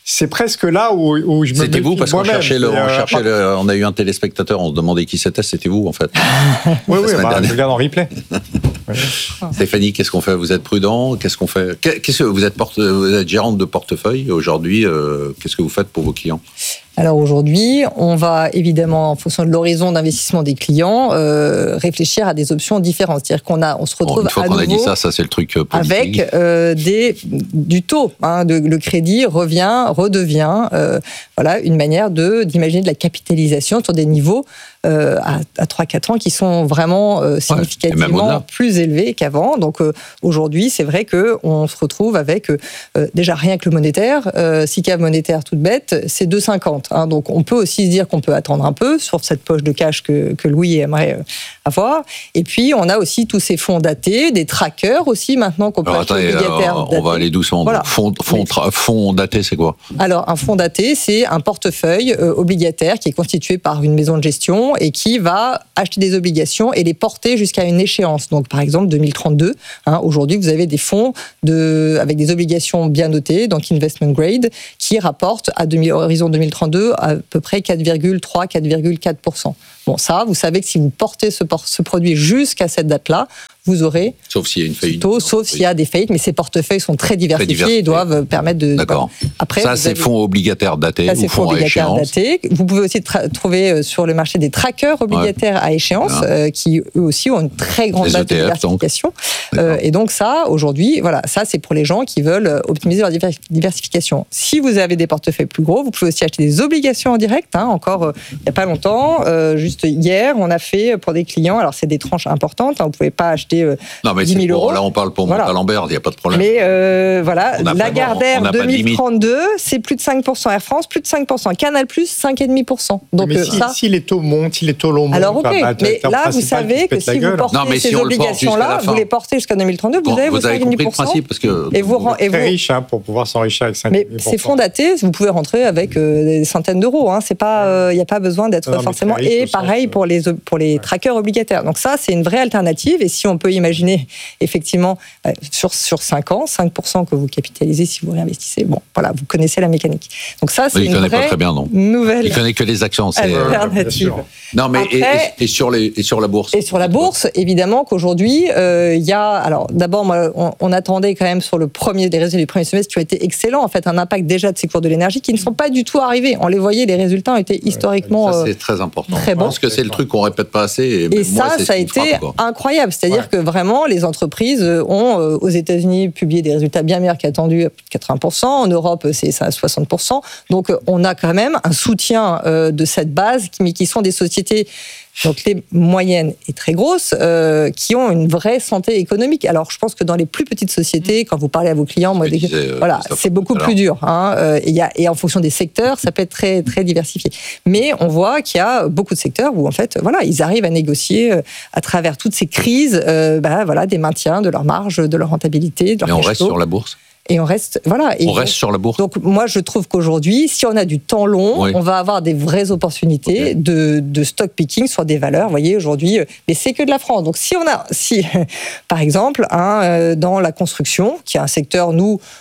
[SPEAKER 2] là où je me...
[SPEAKER 4] C'était vous, parce qu'on cherchait on a eu un téléspectateur, on se demandait qui c'était vous, en fait.
[SPEAKER 2] Oui, je regarde en replay.
[SPEAKER 4] Stéphanie, qu'est-ce qu'on fait? Vous êtes prudent? Qu'est-ce qu'on fait? Vous êtes gérante de portefeuille aujourd'hui. Qu'est-ce que vous faites pour vos clients?
[SPEAKER 1] Alors aujourd'hui, on va évidemment, en fonction de l'horizon d'investissement des clients, réfléchir à des options différentes. C'est-à-dire on se retrouve
[SPEAKER 4] une fois qu'on a dit ça, c'est le truc politique.
[SPEAKER 1] Avec du taux. Le crédit redevient une manière d'imaginer de la capitalisation sur des niveaux à 3-4 ans qui sont vraiment significativement plus élevés qu'avant. Donc aujourd'hui, c'est vrai qu'on se retrouve avec déjà rien que le monétaire. SICAV monétaire toute bête, c'est 2,50. Donc on peut aussi se dire qu'on peut attendre un peu sur cette poche de cash que Louis aimerait avoir. Et puis on a aussi tous ces fonds datés, des trackers aussi maintenant qu'on peut acheter obligataires.
[SPEAKER 4] On va aller doucement. Voilà. Fonds daté, c'est quoi? Alors
[SPEAKER 1] un fonds daté, c'est un portefeuille obligataire qui est constitué par une maison de gestion et qui va acheter des obligations et les porter jusqu'à une échéance. Donc, par exemple, 2032. Aujourd'hui, vous avez des fonds avec des obligations bien notées, donc investment grade, qui rapportent à horizon 2032 à peu près 4,3-4,4%. Bon, ça, vous savez que si vous portez ce produit jusqu'à cette date-là, vous aurez...
[SPEAKER 4] Sauf s'il y a une faillite.
[SPEAKER 1] Sauf s'il y a des faillites, mais ces portefeuilles sont très diversifiés et doivent permettre de...
[SPEAKER 4] D'accord.
[SPEAKER 1] Après,
[SPEAKER 4] ça, c'est fonds obligataires datés ou fonds à échéance.
[SPEAKER 1] Vous pouvez aussi trouver sur le marché des trackers obligataires à échéance, qui eux aussi ont une très grande date de diversification. Et donc ça, aujourd'hui, ça c'est pour les gens qui veulent optimiser leur diversification. Si vous avez des portefeuilles plus gros, vous pouvez aussi acheter des obligations en direct. Encore il n'y a pas longtemps, juste hier, on a fait pour des clients, alors c'est des tranches importantes, vous ne pouvez pas acheter 10 000 euros.
[SPEAKER 4] Là, on parle pour Montalembert, il n'y a pas de problème.
[SPEAKER 1] Mais Lagardère 2032, c'est plus de 5%. Air France, plus de 5%. Canal+, 5,5%. Donc,
[SPEAKER 2] mais si les taux montent, si les taux longs montent...
[SPEAKER 1] Alors, ok, mais là, vous savez que si vous portez ces obligations-là, vous les portez jusqu'à 2032, vous avez vos 5,5%.
[SPEAKER 4] Parce que
[SPEAKER 1] et vous
[SPEAKER 2] êtes très riche pour pouvoir s'enrichir avec 5,5%.
[SPEAKER 1] Mais ces fonds datés, vous pouvez rentrer avec des centaines d'euros. Il n'y a pas besoin d'être forcément... Et pareil pour les trackers obligataires. Donc ça, c'est une vraie alternative. Et si on peut imaginer, effectivement, sur 5 ans, 5% que vous capitalisez si vous réinvestissez, vous connaissez la mécanique. Donc ça, c'est une vraie
[SPEAKER 4] pas très bien, non.
[SPEAKER 1] Nouvelle...
[SPEAKER 4] Il connaît que les actions. C'est
[SPEAKER 1] alternative.
[SPEAKER 4] Non, mais après, et sur la bourse.
[SPEAKER 1] Et sur la bourse, évidemment qu'aujourd'hui, il y a... Alors, d'abord, on attendait quand même sur les résultats du premier semestre qui ont été excellents, en fait, un impact déjà de ces cours de l'énergie qui ne sont pas du tout arrivés. On les voyait, les résultats ont été historiquement
[SPEAKER 4] ça, c'est très important.
[SPEAKER 1] Très bon.
[SPEAKER 4] Je pense que c'est le truc qu'on répète pas assez.
[SPEAKER 1] Et ça a été incroyable. C'est-à-dire que vraiment, les entreprises ont, aux États-Unis, publié des résultats bien meilleurs qu'attendus, à plus de 80%. En Europe, c'est ça à 60%. Donc, on a quand même un soutien de cette base, mais qui sont des sociétés, donc les moyennes et très grosses, qui ont une vraie santé économique. Alors, je pense que dans les plus petites sociétés, quand vous parlez à vos clients, c'est beaucoup plus dur. Et en fonction des secteurs, ça peut être très, très diversifié. Mais on voit qu'il y a beaucoup de secteurs où, en fait, ils arrivent à négocier à travers toutes ces crises, des maintiens de leur marge, de leur rentabilité, de leur
[SPEAKER 4] cash flow. Mais on reste sur la bourse.
[SPEAKER 1] Et on reste,
[SPEAKER 4] reste sur la bourse.
[SPEAKER 1] Donc, moi, je trouve qu'aujourd'hui, si on a du temps long, on va avoir des vraies opportunités de stock picking sur des valeurs. Vous voyez, aujourd'hui, mais c'est que de la France. Donc, par exemple, dans la construction, qui est un secteur,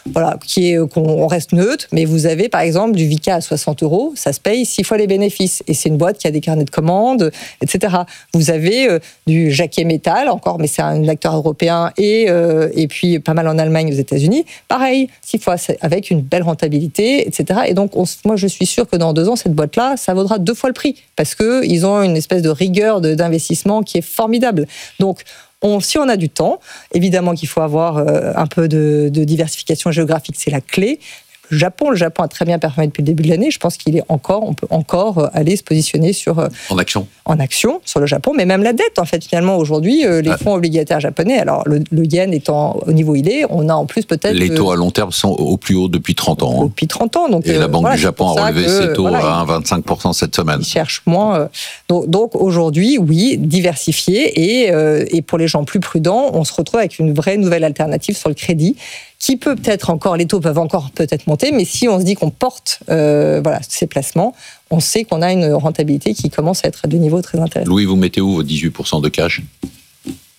[SPEAKER 1] qu'on reste neutre, mais vous avez, par exemple, du Vicat à 60 €, ça se paye 6 fois les bénéfices. Et c'est une boîte qui a des carnets de commandes, etc. Vous avez du Jacquet Métal, encore, mais c'est un acteur européen, et puis pas mal en Allemagne, aux États-Unis. Pareil, 6 fois, avec une belle rentabilité, etc. Et donc, moi, je suis sûre que dans 2 ans, cette boîte-là, ça vaudra 2 fois le prix, parce qu'ils ont une espèce de rigueur d'investissement qui est formidable. Donc, si on a du temps, évidemment qu'il faut avoir un peu de diversification géographique, c'est la clé. Le Japon a très bien performé depuis le début de l'année. Je pense on peut encore aller se positionner en action sur le Japon, mais même la dette, en fait, finalement, aujourd'hui, les fonds obligataires japonais, alors le yen étant au niveau où il est, on a en plus peut-être...
[SPEAKER 4] Les taux à long terme sont au plus haut depuis 30 ans.
[SPEAKER 1] Depuis 30 ans. Donc,
[SPEAKER 4] et la Banque du Japon a relevé ses taux à 1,25% cette semaine.
[SPEAKER 1] Ils cherchent moins. Donc aujourd'hui, oui, diversifié, et pour les gens plus prudents, on se retrouve avec une vraie nouvelle alternative sur le crédit, qui peut-être encore, les taux peuvent encore peut-être monter, mais si on se dit qu'on porte ces placements, on sait qu'on a une rentabilité qui commence à être à des niveaux très intéressants.
[SPEAKER 4] Louis, vous mettez où vos 18% de cash ?
[SPEAKER 2] Alors,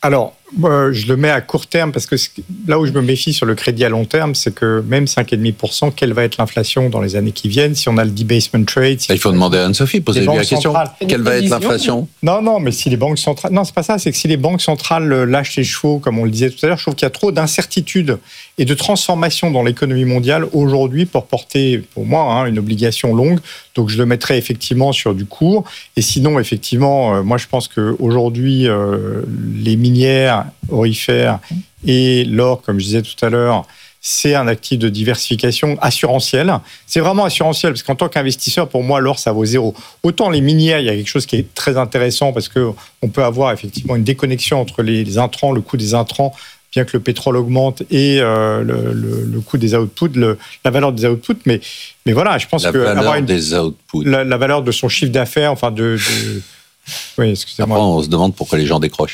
[SPEAKER 2] Je le mets à court terme parce que là où je me méfie sur le crédit à long terme, c'est que même 5,5%, quelle va être l'inflation dans les années qui viennent si on a le debasement trade?
[SPEAKER 4] Il faut demander à Anne-Sophie, posez-lui la question. Quelle va être l'inflation?
[SPEAKER 2] Non, mais si les banques centrales... Non, c'est pas ça, c'est que si les banques centrales lâchent les chevaux, comme on le disait tout à l'heure, je trouve qu'il y a trop d'incertitudes et de transformations dans l'économie mondiale aujourd'hui pour porter, pour moi, une obligation longue. Donc je le mettrai effectivement sur du court. Et sinon, effectivement, moi je pense qu'aujourd'hui, les minières aurifères et l'or, comme je disais tout à l'heure, c'est un actif de diversification assurantielle. C'est vraiment assurantiel, parce qu'en tant qu'investisseur, pour moi, l'or, ça vaut zéro. Autant les minières, il y a quelque chose qui est très intéressant, parce qu'on peut avoir effectivement une déconnexion entre les intrants, le coût des intrants, bien que le pétrole augmente, et le coût des outputs, la valeur des outputs. Mais voilà, je pense que...
[SPEAKER 4] La valeur des outputs.
[SPEAKER 2] La valeur de son chiffre d'affaires, enfin Oui, excusez-moi.
[SPEAKER 4] Après, on se demande pourquoi les gens décrochent.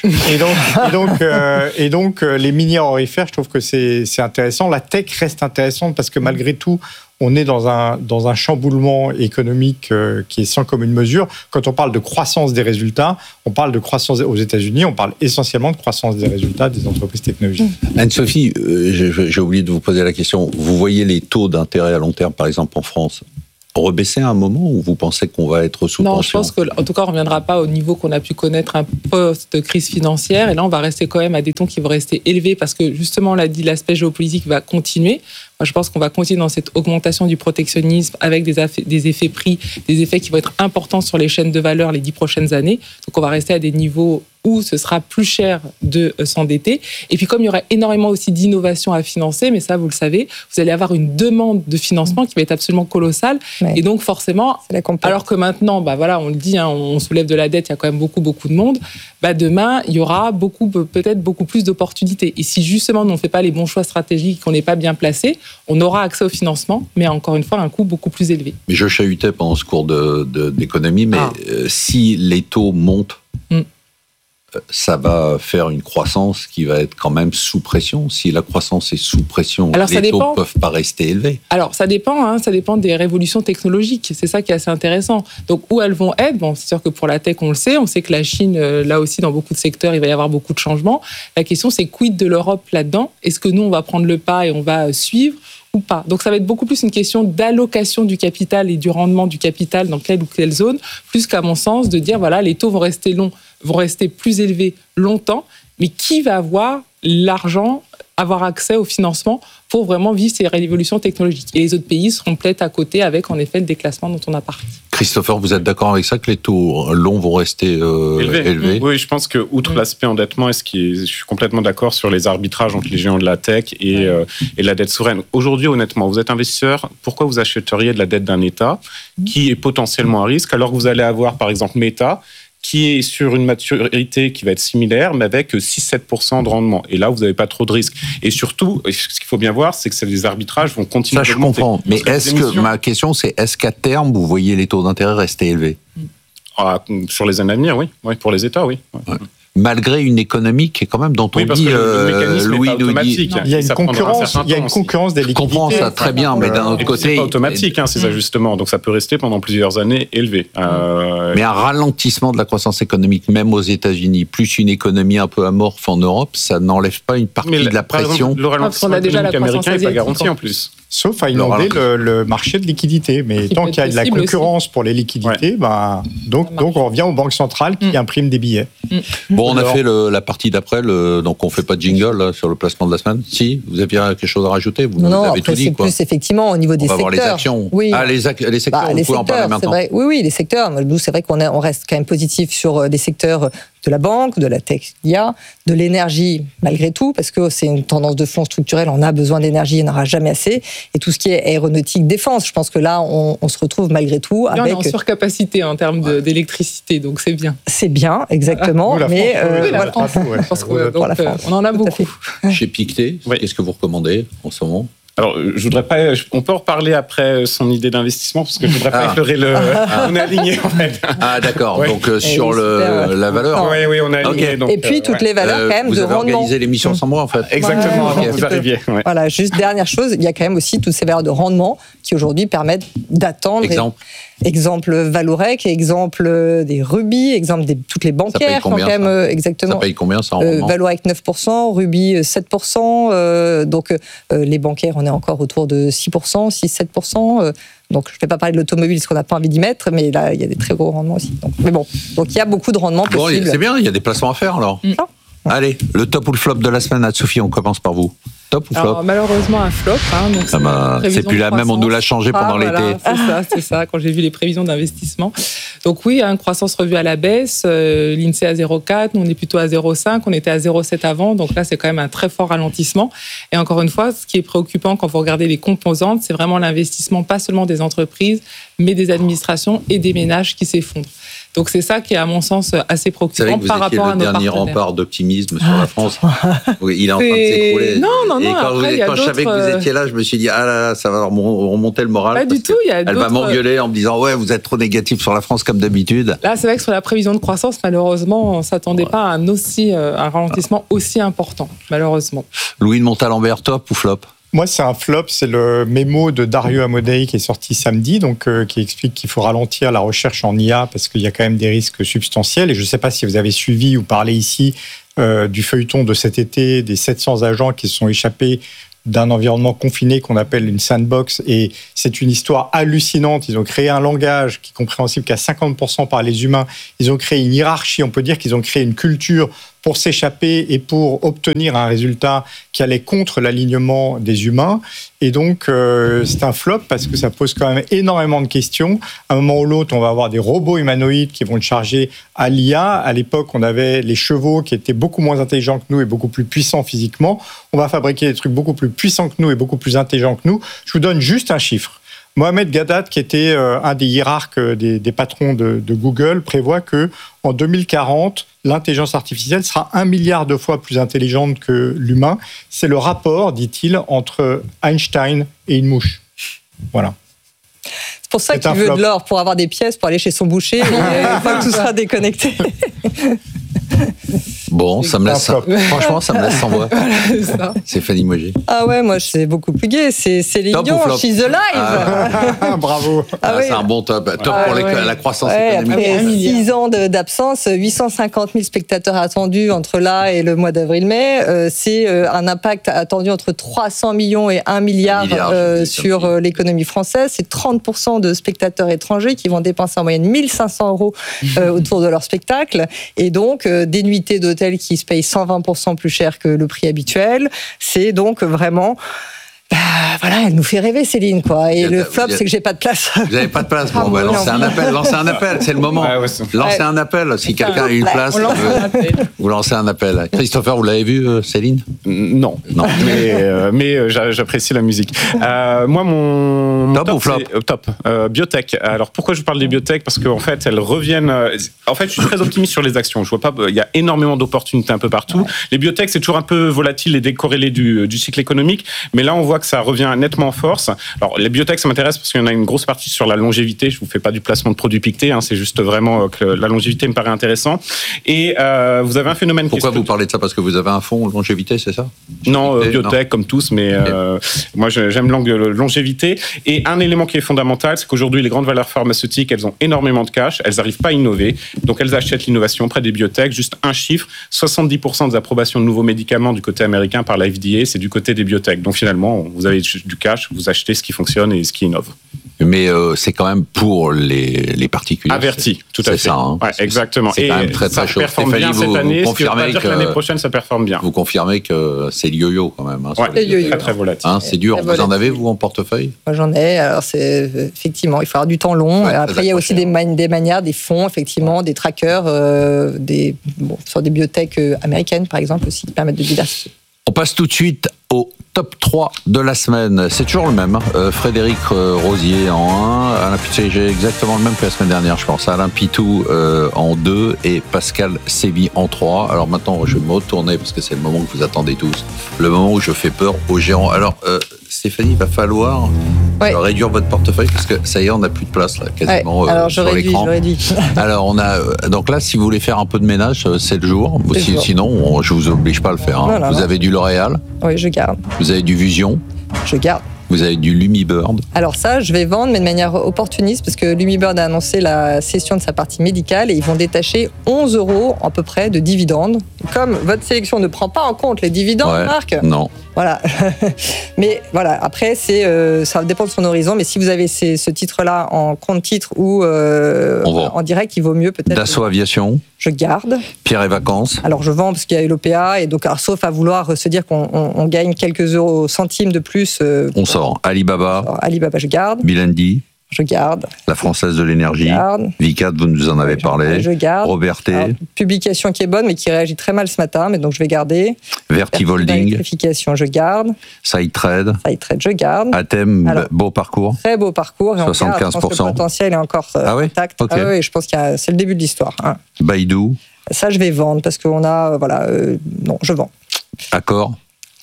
[SPEAKER 2] Et donc, les minières aurifères, je trouve que c'est intéressant. La tech reste intéressante parce que malgré tout, on est dans un chamboulement économique qui est sans commune mesure. Quand on parle de croissance des résultats, on parle de croissance aux États-Unis, on parle essentiellement de croissance des résultats des entreprises technologiques.
[SPEAKER 4] Anne-Sophie, j'ai oublié de vous poser la question. Vous voyez les taux d'intérêt à long terme, par exemple en France, rebaisser à un moment où vous pensez qu'on va être sous tension?
[SPEAKER 5] Non, je pense qu'en tout cas, on ne reviendra pas au niveau qu'on a pu connaître un post-crise financière. Et là, on va rester quand même à des taux qui vont rester élevés parce que, justement, on l'a dit, l'aspect géopolitique va continuer. Moi, je pense qu'on va continuer dans cette augmentation du protectionnisme avec des effets prix, des effets qui vont être importants sur les chaînes de valeur les 10 prochaines années. Donc, on va rester à des niveaux où ce sera plus cher de s'endetter. Et puis, comme il y aura énormément aussi d'innovation à financer, mais ça, vous le savez, vous allez avoir une demande de financement qui va être absolument colossale. Ouais. Et donc, forcément, alors que maintenant, on le dit, on soulève de la dette, il y a quand même beaucoup de monde, demain, il y aura peut-être beaucoup plus d'opportunités. Et si, justement, on ne fait pas les bons choix stratégiques, qu'on n'est pas bien placé, on aura accès au financement, mais encore une fois, à un coût beaucoup plus élevé.
[SPEAKER 4] Mais je chahutais pendant ce cours d'économie, mais si les taux montent, ça va faire une croissance qui va être quand même sous pression. Si la croissance est sous pression, les taux ne peuvent pas rester élevés.
[SPEAKER 5] Alors, ça dépend des révolutions technologiques. C'est ça qui est assez intéressant. Donc, où elles vont être, c'est sûr que pour la tech, on le sait. On sait que la Chine, là aussi, dans beaucoup de secteurs, il va y avoir beaucoup de changements. La question, c'est quid de l'Europe là-dedans? Est-ce que nous, on va prendre le pas et on va suivre ou pas? Donc, ça va être beaucoup plus une question d'allocation du capital et du rendement du capital dans telle ou telle zone, plus qu'à mon sens, de dire, les taux vont rester plus élevés longtemps, mais qui va avoir l'argent, avoir accès au financement pour vraiment vivre ces révolutions technologiques? Et les autres pays seront peut-être à côté avec, en effet, le déclassement dont on a parlé.
[SPEAKER 4] Christopher, vous êtes d'accord avec ça, que les taux longs vont rester élevés?
[SPEAKER 3] Oui, je pense que, outre l'aspect endettement, je suis complètement d'accord sur les arbitrages entre les géants de la tech et la dette souveraine. Aujourd'hui, honnêtement, vous êtes investisseur, pourquoi vous achèteriez de la dette d'un État qui est potentiellement à risque, alors que vous allez avoir, par exemple, Meta, qui est sur une maturité qui va être similaire, mais avec 6-7% de rendement. Et là, vous n'avez pas trop de risques. Et surtout, ce qu'il faut bien voir, c'est que les arbitrages vont continuer à augmenter.
[SPEAKER 4] Ça, je comprends. Mais ma question, c'est est-ce qu'à terme, vous voyez les taux d'intérêt rester élevés?
[SPEAKER 3] Sur les années à venir, oui. Pour les États, oui.
[SPEAKER 4] Ouais. Malgré une économie qui est quand même, dont on dit,
[SPEAKER 3] le mécanisme Louis nous dit,
[SPEAKER 2] il y a une concurrence des liquidités.
[SPEAKER 4] Je comprends ça très bien, mais d'un autre côté,
[SPEAKER 3] c'est pas automatique ces ajustements, donc ça peut rester pendant plusieurs années élevé.
[SPEAKER 4] Mais un ralentissement de la croissance économique, même aux États-Unis, plus une économie un peu amorphe en Europe, ça n'enlève pas une partie de la pression.
[SPEAKER 3] Exemple, le ralentissement économique américain n'est pas garanti en plus.
[SPEAKER 2] Sauf à inonder le marché de liquidités. Mais tant qu'il y a de la concurrence pour les liquidités, donc on revient aux banques centrales qui impriment des billets.
[SPEAKER 4] Bon, on a fait la partie d'après, donc on ne fait pas de jingle là, sur le placement de la semaine. Si, vous aviez quelque chose à rajouter? Vous
[SPEAKER 1] non,
[SPEAKER 4] avez
[SPEAKER 1] après,
[SPEAKER 4] tout dit,
[SPEAKER 1] c'est plus effectivement au niveau des secteurs.
[SPEAKER 4] On va voir les actions.
[SPEAKER 1] Oui.
[SPEAKER 4] Les secteurs, vous pouvez en parler maintenant.
[SPEAKER 1] Vrai. Oui, les secteurs. Nous, c'est vrai qu'on reste quand même positif sur des secteurs de la banque, de la tech, de l'énergie malgré tout, parce que c'est une tendance de fond structurelle, on a besoin d'énergie, il n'y en aura jamais assez. Et tout ce qui est aéronautique, défense, je pense que là, on se retrouve malgré tout avec...
[SPEAKER 5] Là, on est en surcapacité en termes d'électricité, donc c'est bien.
[SPEAKER 1] C'est bien, exactement. Mais
[SPEAKER 5] on en a beaucoup.
[SPEAKER 4] Chez Pictet, qu'est-ce que vous recommandez en ce moment?
[SPEAKER 3] Alors, je voudrais pas. On peut en reparler après son idée d'investissement parce que je voudrais pas effleurer le. On est aligné en fait.
[SPEAKER 4] Ah d'accord. Ouais. Donc sur la valeur.
[SPEAKER 3] Oui, on est aligné. Okay.
[SPEAKER 1] Donc, et puis toutes les valeurs quand même
[SPEAKER 4] vous
[SPEAKER 1] de
[SPEAKER 4] avez
[SPEAKER 1] rendement.
[SPEAKER 4] Organisé l'émission sans moi en fait.
[SPEAKER 3] Exactement. Avant que vous arriviez. Ouais.
[SPEAKER 1] Voilà. Juste dernière chose, il y a quand même aussi toutes ces valeurs de rendement qui aujourd'hui permettent d'attendre.
[SPEAKER 4] Exemple.
[SPEAKER 1] Exemple Valorec, exemple des Ruby, exemple de toutes les bancaires.
[SPEAKER 4] Ça paye combien ça en rendement ?
[SPEAKER 1] Valorec 9%, Ruby 7%. Donc les bancaires, on est encore autour de 6%, 6-7%. Donc je ne vais pas parler de l'automobile parce qu'on n'a pas envie d'y mettre, mais là il y a des très gros rendements aussi. Donc il y a beaucoup de rendements possibles.
[SPEAKER 4] C'est bien, il y a des placements à faire alors. Allez, le top ou le flop de la semaine, Anne-Sophie, on commence par vous. Top ou flop ?
[SPEAKER 5] Alors, malheureusement, un flop. Donc
[SPEAKER 4] c'est plus la même, on nous l'a changé pendant l'été.
[SPEAKER 5] C'est ça, quand j'ai vu les prévisions d'investissement. Donc oui, une croissance revue à la baisse, l'INSEE à 0,4, nous on est plutôt à 0,5, on était à 0,7 avant, donc là c'est quand même un très fort ralentissement. Et encore une fois, ce qui est préoccupant quand vous regardez les composantes, c'est vraiment l'investissement, pas seulement des entreprises, mais des administrations et des ménages qui s'effondrent. Donc c'est ça qui est à mon sens assez préoccupant par rapport à nos partenaires.
[SPEAKER 4] Le dernier rempart d'optimisme sur la France. Oui, il est en train de s'écrouler.
[SPEAKER 5] Non.
[SPEAKER 4] Et quand je savais que vous étiez là, je me suis dit ça va remonter le moral.
[SPEAKER 5] Pas du tout.
[SPEAKER 4] Elle va m'engueuler en me disant vous êtes trop négatif sur la France comme d'habitude.
[SPEAKER 5] Là, c'est vrai que sur la prévision de croissance, malheureusement, on s'attendait pas à un ralentissement aussi important, malheureusement.
[SPEAKER 4] Louis de Montalembert, top ou flop ?
[SPEAKER 2] Moi, c'est un flop, c'est le mémo de Dario Amodei qui est sorti samedi, donc qui explique qu'il faut ralentir la recherche en IA parce qu'il y a quand même des risques substantiels. Et je ne sais pas si vous avez suivi ou parlé ici du feuilleton de cet été, des 700 agents qui se sont échappés d'un environnement confiné qu'on appelle une sandbox. Et c'est une histoire hallucinante. Ils ont créé un langage qui est compréhensible qu'à 50% par les humains. Ils ont créé une hiérarchie. On peut dire qu'ils ont créé une culture pour s'échapper et pour obtenir un résultat qui allait contre l'alignement des humains. Et donc, c'est un flop parce que ça pose quand même énormément de questions. À un moment ou l'autre, on va avoir des robots humanoïdes qui vont être chargés à l'IA. À l'époque, on avait les chevaux qui étaient beaucoup moins intelligents que nous et beaucoup plus puissants physiquement. On va fabriquer des trucs beaucoup plus puissants que nous et beaucoup plus intelligents que nous. Je vous donne juste un chiffre. Mohamed Gadad, qui était un des hiérarques des patrons de Google, prévoit que en 2040, l'intelligence artificielle sera 1 milliard de fois plus intelligente que l'humain. C'est le rapport, dit-il, entre Einstein et une mouche. Voilà.
[SPEAKER 1] C'est pour ça qu'il veut de l'or, pour avoir des pièces, pour aller chez son boucher, et une fois que tout sera déconnecté.
[SPEAKER 4] Bon, ça me laisse franchement, ça me laisse sans voix. Voilà, c'est Fanny Mauger.
[SPEAKER 1] Ah ouais, moi c'est beaucoup plus gai. C'est Céline Dion, She's Alive.
[SPEAKER 2] Bravo.
[SPEAKER 4] C'est un bon top. Top pour la croissance économique.
[SPEAKER 1] Après 6 ans d'absence, 850 000 spectateurs attendus entre là et le mois d'avril-mai. C'est un impact attendu entre 300 millions et 1 milliard sur l'économie française. C'est 30% de spectateurs étrangers qui vont dépenser en moyenne 1 500 € autour de leur spectacle. Et donc, des nuitées d'hôtel qui se payent 120% plus cher que le prix habituel. C'est donc vraiment... voilà, elle nous fait rêver, Céline, quoi. Et le flop, c'est que j'ai pas de place.
[SPEAKER 4] Vous n'avez pas de place. Bon, lancez un appel, c'est le moment. Lancez un appel, si quelqu'un a une place. Vous lancez un appel. Christopher, vous l'avez vu, Céline ?
[SPEAKER 3] Non. Mais j'apprécie la musique. Moi, mon
[SPEAKER 4] top ou flop ?
[SPEAKER 3] Top. Biotech. Alors, pourquoi je vous parle des biotech ? Parce qu'en fait, elles reviennent... En fait, je suis très optimiste sur les actions. Je vois pas... Il y a énormément d'opportunités un peu partout. Ouais. Les biotech, c'est toujours un peu volatile et décorrélé du cycle économique. Mais là, on voit que ça revient nettement en force. Alors, les biotech, ça m'intéresse parce qu'il y en a une grosse partie sur la longévité. Je vous fais pas du placement de produits piquetés, c'est juste vraiment que la longévité me paraît intéressant. Et vous avez un phénomène...
[SPEAKER 4] Pourquoi vous parlez de ça ? Parce que vous avez un fonds longévité, c'est ça ?
[SPEAKER 3] Non, biotech, comme tous, mais moi, j'aime longévité. Et un élément qui est fondamental, c'est qu'aujourd'hui, les grandes valeurs pharmaceutiques, elles ont énormément de cash, elles n'arrivent pas à innover, donc elles achètent l'innovation auprès des biotech. Juste un chiffre, 70% des approbations de nouveaux médicaments du côté américain par la FDA, c'est du côté des biotech. Donc finalement, vous avez du cash, vous achetez ce qui fonctionne et ce qui innove.
[SPEAKER 4] Mais c'est quand même pour les particuliers.
[SPEAKER 3] Averti, tout à fait. C'est ça. Ouais, exactement.
[SPEAKER 4] C'est quand même très très chaud.
[SPEAKER 3] Ça performe bien cette année, ce qui veut pas dire que l'année prochaine, ça performe bien.
[SPEAKER 4] Vous confirmez que c'est le yo-yo quand même.
[SPEAKER 3] Très très volatile.
[SPEAKER 4] C'est dur. Vous en avez, vous, en portefeuille ?
[SPEAKER 1] Moi, j'en ai. Alors, c'est effectivement, il faut avoir du temps long. Après, il y a aussi des manières, des fonds, effectivement, des trackers, sur des biotech américaines, par exemple, aussi, qui permettent de diversifier.
[SPEAKER 4] On passe tout de suite au top 3 de la semaine. C'est toujours le même. Frédéric Rosier en 1, Alain Pitou, j'ai exactement le même que la semaine dernière, je pense. Alain Pitou en 2 et Pascal Sévy en 3. Alors maintenant, je vais me retourner parce que c'est le moment que vous attendez tous. Le moment où je fais peur aux gérants. Alors, Stéphanie, il va falloir réduire votre portefeuille parce que ça y est, on n'a plus de place là, quasiment sur l'écran. Alors, on a donc là, si vous voulez faire un peu de ménage, c'est le jour. Sinon, je vous oblige pas à le faire. Non, vous avez du L'Oréal.
[SPEAKER 1] Oui, je garde.
[SPEAKER 4] Vous avez du Vision.
[SPEAKER 1] Je garde.
[SPEAKER 4] Vous avez du Lumibird.
[SPEAKER 1] Alors ça, je vais vendre, mais de manière opportuniste, parce que Lumibird a annoncé la cession de sa partie médicale et ils vont détacher 11 € à peu près de dividendes. Comme votre sélection ne prend pas en compte les dividendes, Marc.
[SPEAKER 4] Non.
[SPEAKER 1] Voilà. Mais voilà, après, ça dépend de son horizon. Mais si vous avez ce titre-là en compte-titre ou en direct, il vaut mieux peut-être...
[SPEAKER 4] Dassault Aviation.
[SPEAKER 1] Je garde.
[SPEAKER 4] Pierre et Vacances.
[SPEAKER 1] Alors je vends parce qu'il y a eu l'OPA, et donc, alors, sauf à vouloir se dire qu'on gagne quelques centimes de plus.
[SPEAKER 4] On sort. Alibaba.
[SPEAKER 1] Alibaba, je garde.
[SPEAKER 4] Bilendi.
[SPEAKER 1] Je garde.
[SPEAKER 4] La Française de l'énergie. Vicat, vous nous en avez parlé.
[SPEAKER 1] Je garde.
[SPEAKER 4] Robertet.
[SPEAKER 1] Alors, publication qui est bonne, mais qui réagit très mal ce matin, mais donc je vais garder.
[SPEAKER 4] Vertivolding.
[SPEAKER 1] Électrification, je garde.
[SPEAKER 4] Sidetrade.
[SPEAKER 1] Sidetrade, je garde.
[SPEAKER 4] Athème, beau parcours.
[SPEAKER 1] Très beau parcours. Et
[SPEAKER 4] 75%.
[SPEAKER 1] Je pense que le potentiel est encore intact.
[SPEAKER 4] Okay.
[SPEAKER 1] Oui, je pense que c'est le début de l'histoire. Hein.
[SPEAKER 4] Baidu.
[SPEAKER 1] Ça, je vais vendre parce qu'on a... non, je vends.
[SPEAKER 4] Accor.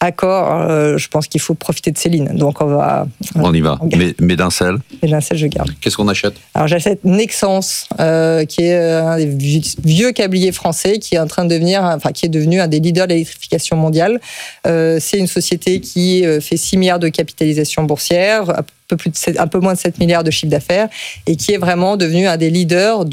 [SPEAKER 1] Je pense qu'il faut profiter de Céline. Donc
[SPEAKER 4] on y va. Médincel.
[SPEAKER 1] Médincel, je garde.
[SPEAKER 4] Qu'est-ce qu'on achète?
[SPEAKER 1] Alors j'achète Nexans, qui est un des vieux câbliers français, qui est en train de qui est devenu un des leaders de l'électrification mondiale. C'est une société qui fait 6 milliards de capitalisation boursière, un peu moins de 7 milliards de chiffre d'affaires, et qui est vraiment devenu un des leaders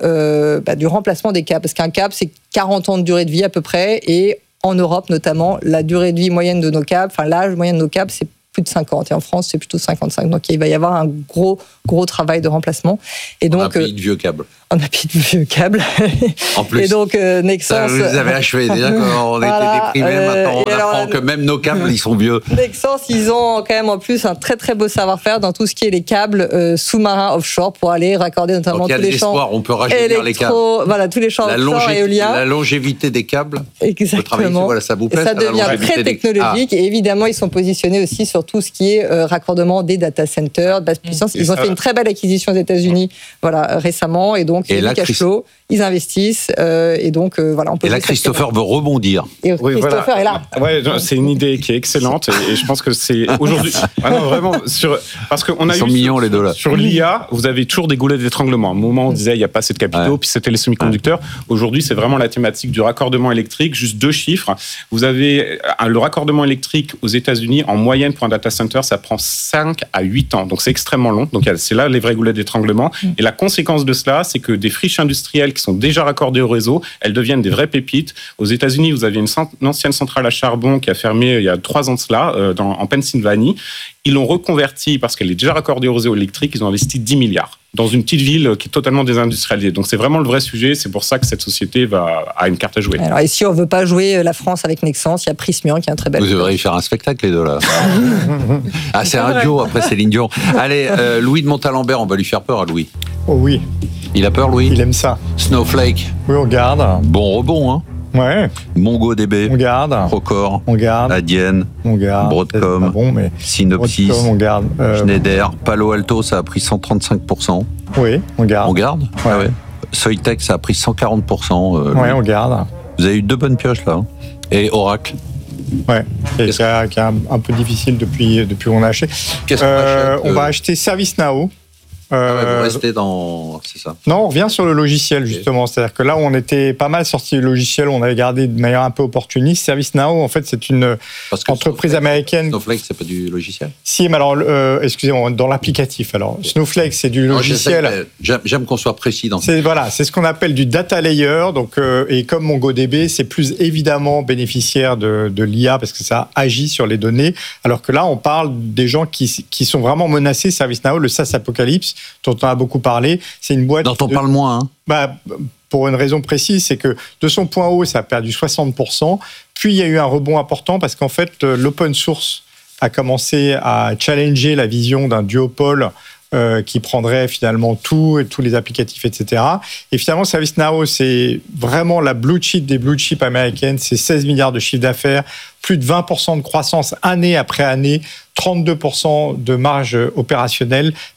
[SPEAKER 1] du remplacement des câbles. Parce qu'un câble, c'est 40 ans de durée de vie à peu près, et en Europe, notamment, la durée de vie moyenne de nos câbles, l'âge moyen de nos câbles, c'est plus de 50. Et en France, c'est plutôt 55. Donc, il va y avoir un gros travail de remplacement. Et donc,
[SPEAKER 4] un pays de vieux câbles.
[SPEAKER 1] On a pays de vieux câbles. En plus. Et donc, Nexans...
[SPEAKER 4] Vous avez achevé, d'accord. On était déprimés, maintenant on apprend que même nos câbles, ils sont vieux.
[SPEAKER 1] Nexans, ils ont quand même en plus un très très beau savoir-faire dans tout ce qui est les câbles sous-marins offshore pour aller raccorder notamment tous les champs.
[SPEAKER 4] On peut rajeunir les câbles.
[SPEAKER 1] Voilà, tous les champs offshore et éoliens.
[SPEAKER 4] La longévité des câbles.
[SPEAKER 1] Exactement.
[SPEAKER 4] Ça vous plaît,
[SPEAKER 1] ça devient très technologique. Et évidemment, ils sont positionnés aussi sur tout ce qui est raccordement des data centers, de basse puissance. Ils ont fait une très belle acquisition aux États-Unis récemment. Et donc, il y a du cash flow, ils investissent, et donc, on peut...
[SPEAKER 4] Et là, Christopher veut rebondir.
[SPEAKER 1] Et Christopher est là.
[SPEAKER 3] Ouais, c'est une idée qui est excellente, et je pense que c'est aujourd'hui... vraiment, parce qu'on a eu sur l'IA, vous avez toujours des goulets d'étranglement. À un moment, on disait, il n'y a pas assez de capitaux, puis c'était les semi-conducteurs. Aujourd'hui, c'est vraiment la thématique du raccordement électrique, juste 2 chiffres. Vous avez le raccordement électrique aux États-Unis, en moyenne pour un data center, ça prend 5 à 8 ans. Donc, c'est extrêmement long. Donc, c'est là les vrais goulets d'étranglement. Et la conséquence de cela, c'est que des friches industrielles qui sont déjà raccordées au réseau, elles deviennent des vraies pépites. Aux États-Unis, vous aviez une ancienne centrale à charbon qui a fermé il y a 3 ans de cela, en Pennsylvanie. Ils l'ont reconvertie parce qu'elle est déjà raccordée au réseau électrique. Ils ont investi 10 milliards dans une petite ville qui est totalement désindustrialisée. Donc c'est vraiment le vrai sujet. C'est pour ça que cette société a une carte à jouer.
[SPEAKER 1] Alors, et si on ne veut pas jouer la France avec Nexans, il y a Prysmian qui est un très bel...
[SPEAKER 4] Vous devriez faire un spectacle, les deux, là. C'est un duo, après Céline Dion. Allez, Louis de Montalembert, on va lui faire peur à Louis.
[SPEAKER 2] Oh oui.
[SPEAKER 4] Il a peur, Louis?
[SPEAKER 2] Il aime ça.
[SPEAKER 4] Snowflake.
[SPEAKER 2] Oui, on garde.
[SPEAKER 4] Bon rebond, hein.
[SPEAKER 2] Ouais.
[SPEAKER 4] MongoDB.
[SPEAKER 2] On garde.
[SPEAKER 4] Procore.
[SPEAKER 2] On garde.
[SPEAKER 4] Adyen.
[SPEAKER 2] On garde.
[SPEAKER 4] Broadcom.
[SPEAKER 2] Bon, mais
[SPEAKER 4] Synopsys.
[SPEAKER 2] Broadcom, on garde.
[SPEAKER 4] Schneider. Palo Alto, ça a pris 135%.
[SPEAKER 2] Oui, on garde.
[SPEAKER 4] On garde?
[SPEAKER 2] Ouais.
[SPEAKER 4] Ah ouais. Soitec, ça a pris 140%.
[SPEAKER 2] Ouais, on garde.
[SPEAKER 4] Vous avez eu 2 bonnes pioches, là. Et Oracle.
[SPEAKER 2] Ouais, qui est un peu difficile depuis qu'on a acheté.
[SPEAKER 4] Qu'est-ce qu'on achète?
[SPEAKER 2] On va acheter ServiceNow.
[SPEAKER 4] Vous restez dans... C'est ça.
[SPEAKER 2] Non, on revient sur le logiciel, justement. C'est-à-dire que là où on était pas mal sorti du logiciel, on avait gardé de manière un peu opportuniste. ServiceNow, en fait, c'est une entreprise américaine.
[SPEAKER 4] Snowflake, c'est pas du logiciel?
[SPEAKER 2] Si, mais alors, excusez-moi, dans l'applicatif. Alors, Snowflake, c'est du logiciel.
[SPEAKER 4] J'aime qu'on soit précis dans ça.
[SPEAKER 2] C'est ce qu'on appelle du data layer. Donc, et comme MongoDB, c'est plus évidemment bénéficiaire de l'IA parce que ça agit sur les données. Alors que là, on parle des gens qui sont vraiment menacés. ServiceNow, le SaaS Apocalypse, dont on a beaucoup parlé, c'est une boîte...
[SPEAKER 4] Dont on parle moins, hein.
[SPEAKER 2] Pour une raison précise, c'est que de son point haut, ça a perdu 60%. Puis, il y a eu un rebond important parce qu'en fait, l'open source a commencé à challenger la vision d'un duopole qui prendrait finalement tout, et tous les applicatifs, etc. Et finalement, ServiceNow, c'est vraiment la blue chip des blue chips américaines. C'est 16 milliards de chiffre d'affaires, plus de 20% de croissance année après année, 32% de marge opérationnelle,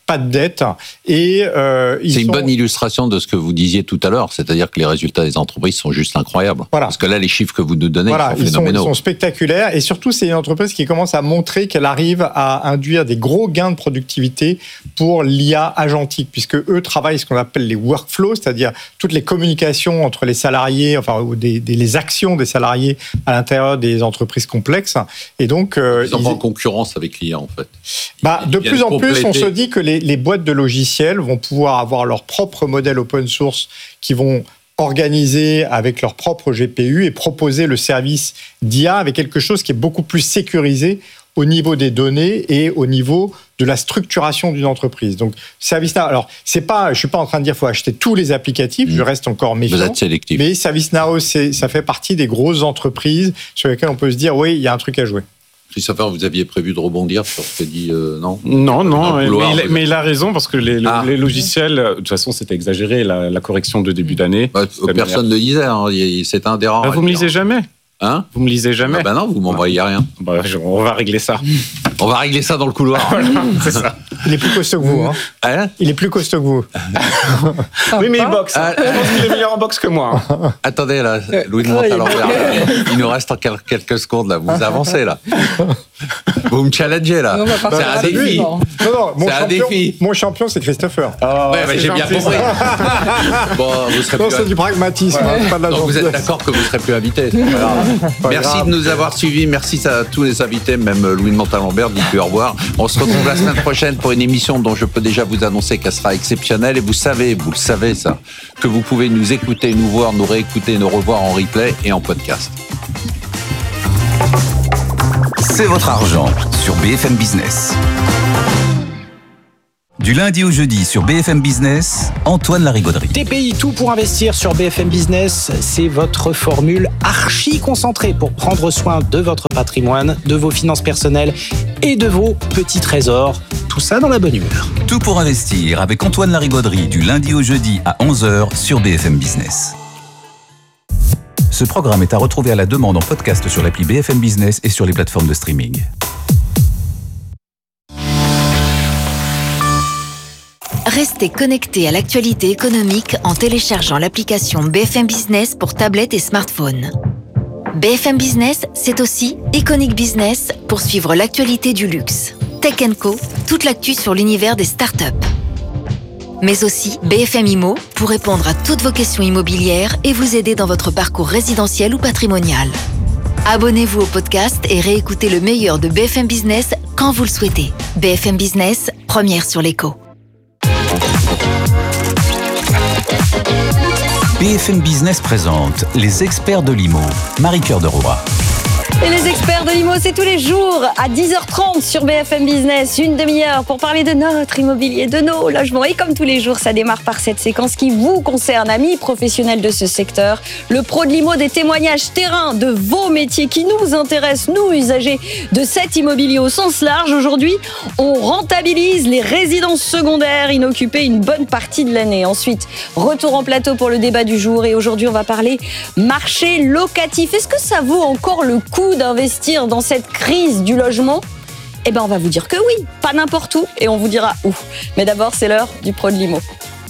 [SPEAKER 2] pas de dette. Et
[SPEAKER 4] c'est une bonne illustration de ce que vous disiez tout à l'heure, c'est-à-dire que les résultats des entreprises sont juste incroyables.
[SPEAKER 2] Voilà.
[SPEAKER 4] Parce que là, les chiffres que vous nous donnez sont phénoménaux.
[SPEAKER 2] Ils sont spectaculaires. Et surtout, c'est une entreprise qui commence à montrer qu'elle arrive à induire des gros gains de productivité pour l'IA agentique, puisque eux travaillent ce qu'on appelle les workflows, c'est-à-dire toutes les communications entre les salariés, ou les actions des salariés à l'intérieur des entreprises complexes. Et donc,
[SPEAKER 4] ils sont en concurrence avec l'IA, en fait.
[SPEAKER 2] De plus en plus, on se dit que les boîtes de logiciels vont pouvoir avoir leur propre modèle open source qui vont organiser avec leur propre GPU et proposer le service d'IA avec quelque chose qui est beaucoup plus sécurisé au niveau des données et au niveau de la structuration d'une entreprise. Donc, ServiceNow, alors, je suis pas en train de dire qu'il faut acheter tous les applicatifs, je reste encore méfiant.
[SPEAKER 4] Vous êtes sélectif.
[SPEAKER 2] Mais ServiceNow, ça fait partie des grosses entreprises sur lesquelles on peut se dire, oui, il y a un truc à jouer.
[SPEAKER 4] Christopher, vous aviez prévu de rebondir sur ce que dit non ?
[SPEAKER 3] Non, mais il a raison, parce que les logiciels, de toute façon, c'était exagéré, la correction de début d'année.
[SPEAKER 4] Personne ne le disait, c'est un des rares.
[SPEAKER 3] Vous me lisez jamais ? Vous me lisez jamais ?
[SPEAKER 4] Non, vous m'envoyez rien.
[SPEAKER 3] On va régler ça.
[SPEAKER 4] On va régler ça dans le couloir.
[SPEAKER 3] C'est ça.
[SPEAKER 2] Il est plus costaud que vous. Il est plus costaud que vous.
[SPEAKER 3] Oui, mais il boxe. Je pense qu'il est meilleur en boxe que moi.
[SPEAKER 4] Attendez, là, Louis de Montalembert, il nous reste quelques secondes, là. Vous avancez, là. Vous me challengez, là. C'est un défi.
[SPEAKER 2] Non, mon champion, c'est Christopher.
[SPEAKER 4] J'ai bien compris.
[SPEAKER 2] Vous serez plus... c'est du pragmatisme, pas de la
[SPEAKER 4] donc vous êtes d'accord que vous ne serez plus invité. Merci de nous avoir suivis. Merci à tous les invités, même Louis de Montalembert, dites-lui au revoir. On se retrouve la semaine prochaine pour une émission dont je peux déjà vous annoncer qu'elle sera exceptionnelle. Et vous le savez ça, que vous pouvez nous écouter, nous voir, nous réécouter, nous revoir en replay et en podcast.
[SPEAKER 6] C'est votre argent sur BFM Business. Du lundi au jeudi sur BFM Business, Antoine Larigauderie.
[SPEAKER 10] TPI, tout pour investir sur BFM Business, c'est votre formule archi concentrée pour prendre soin de votre patrimoine, de vos finances personnelles et de vos petits trésors. Tout ça dans la bonne humeur.
[SPEAKER 6] Tout pour investir avec Antoine Larigauderie du lundi au jeudi à 11h sur BFM Business. Ce programme est à retrouver à la demande en podcast sur l'appli BFM Business et sur les plateformes de streaming.
[SPEAKER 8] Restez connectés à l'actualité économique en téléchargeant l'application BFM Business pour tablette et smartphone. BFM Business, c'est aussi Iconic Business pour suivre l'actualité du luxe. Tech & Co, toute l'actu sur l'univers des startups. Mais aussi BFM Immo pour répondre à toutes vos questions immobilières et vous aider dans votre parcours résidentiel ou patrimonial. Abonnez-vous au podcast et réécoutez le meilleur de BFM Business quand vous le souhaitez. BFM Business, première sur l'écho.
[SPEAKER 6] BFM Business présente les experts de l'IMO. Marie-Cœur de Roy.
[SPEAKER 7] Et les experts de l'IMO, c'est tous les jours à 10h30 sur BFM Business, une demi-heure pour parler de notre immobilier, de nos logements. Et comme tous les jours, ça démarre par cette séquence qui vous concerne, amis professionnels de ce secteur. Le pro de l'IMO, des témoignages terrain de vos métiers qui nous intéressent, nous usagers de cet immobilier au sens large. Aujourd'hui, on rentabilise les résidences secondaires inoccupées une bonne partie de l'année. Ensuite, retour en plateau pour le débat du jour. Et aujourd'hui, on va parler marché locatif. Est-ce que ça vaut encore le coup d'investir dans cette crise du logement? Eh bien, on va vous dire que oui, pas n'importe où, et on vous dira où. Mais d'abord, c'est l'heure du pro de l'IMO.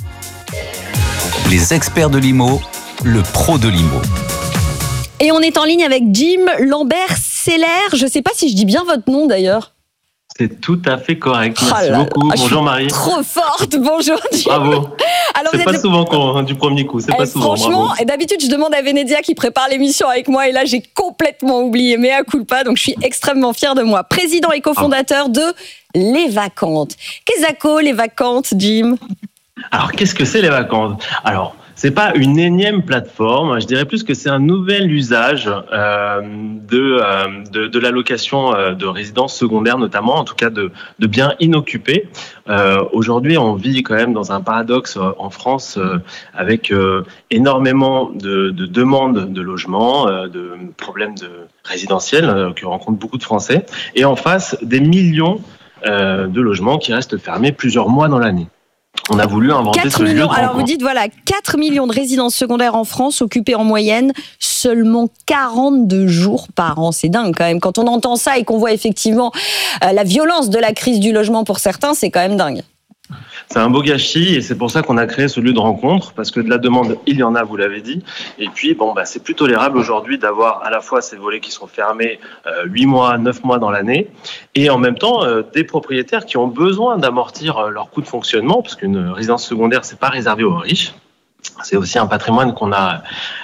[SPEAKER 6] Les experts de l'IMO, le pro de l'IMO.
[SPEAKER 7] Et on est en ligne avec Jim Lambert-Seller. Je ne sais pas si je dis bien votre nom d'ailleurs.
[SPEAKER 11] C'est tout à fait correct. Merci beaucoup. Bonjour Marie.
[SPEAKER 7] Trop forte. Bonjour Jim.
[SPEAKER 11] Bravo. Alors, c'est pas souvent du premier coup. C'est pas souvent.
[SPEAKER 7] Franchement, et d'habitude, je demande à Vénédia qui prépare l'émission avec moi. Et là, j'ai complètement oublié. Mea culpa. Donc, je suis extrêmement fière de moi. Président et cofondateur de Les Vacantes. Qu'est-ce que Les Vacantes, Jim?
[SPEAKER 11] Alors, qu'est-ce que c'est Les Vacantes? Alors, c'est pas une énième plateforme. Je dirais plus que c'est un nouvel usage de la location de résidences secondaires, notamment, en tout cas de biens inoccupés. Aujourd'hui, on vit quand même dans un paradoxe en France avec énormément de demandes de logements, de problèmes de résidentiels que rencontrent beaucoup de Français, et en face des millions de logements qui restent fermés plusieurs mois dans l'année. On a voulu inventer ce lieu de rencontre.
[SPEAKER 7] Alors vous dites, voilà, 4 millions de résidences secondaires en France, occupées en moyenne seulement 42 jours par an. C'est dingue quand même. Quand on entend ça et qu'on voit effectivement la violence de la crise du logement pour certains, c'est quand même dingue.
[SPEAKER 11] C'est un beau gâchis et c'est pour ça qu'on a créé ce lieu de rencontre, parce que de la demande, il y en a, vous l'avez dit. Et puis, c'est plus tolérable aujourd'hui d'avoir à la fois ces volets qui sont fermés 8 mois, 9 mois dans l'année, et en même temps des propriétaires qui ont besoin d'amortir leurs coûts de fonctionnement, parce qu'une résidence secondaire, c'est pas réservé aux riches. C'est aussi un patrimoine qu'on a,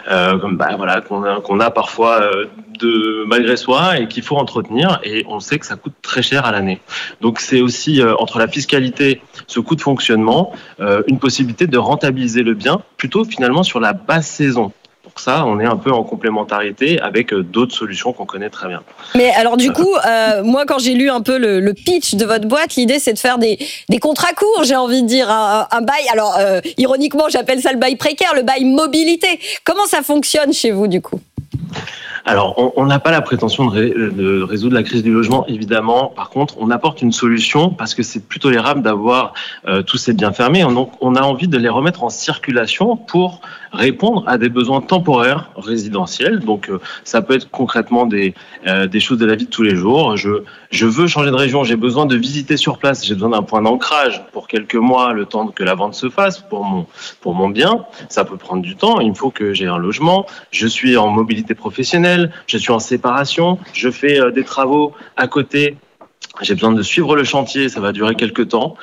[SPEAKER 11] qu'on a parfois malgré soi et qu'il faut entretenir. Et on sait que ça coûte très cher à l'année. Donc c'est aussi entre la fiscalité, ce coût de fonctionnement, une possibilité de rentabiliser le bien plutôt finalement sur la basse saison. Pour ça, on est un peu en complémentarité avec d'autres solutions qu'on connaît très bien.
[SPEAKER 7] Mais alors du coup, moi quand j'ai lu un peu le pitch de votre boîte, l'idée c'est de faire des contrats courts, j'ai envie de dire, un bail. Alors ironiquement, j'appelle ça le bail précaire, le bail mobilité. Comment ça fonctionne chez vous du coup ?
[SPEAKER 11] Alors, on n'a pas la prétention de résoudre la crise du logement, évidemment. Par contre, on apporte une solution parce que c'est plus tolérable d'avoir tous ces biens fermés. Donc, on a envie de les remettre en circulation pour répondre à des besoins temporaires résidentiels. Donc, ça peut être concrètement des choses de la vie de tous les jours. Je veux changer de région, j'ai besoin de visiter sur place, j'ai besoin d'un point d'ancrage pour quelques mois, le temps que la vente se fasse pour mon bien. Ça peut prendre du temps. Il me faut que j'ai un logement. Je suis en mobilité professionnelle. Je suis en séparation, je fais des travaux à côté, j'ai besoin de suivre le chantier, ça va durer quelques temps.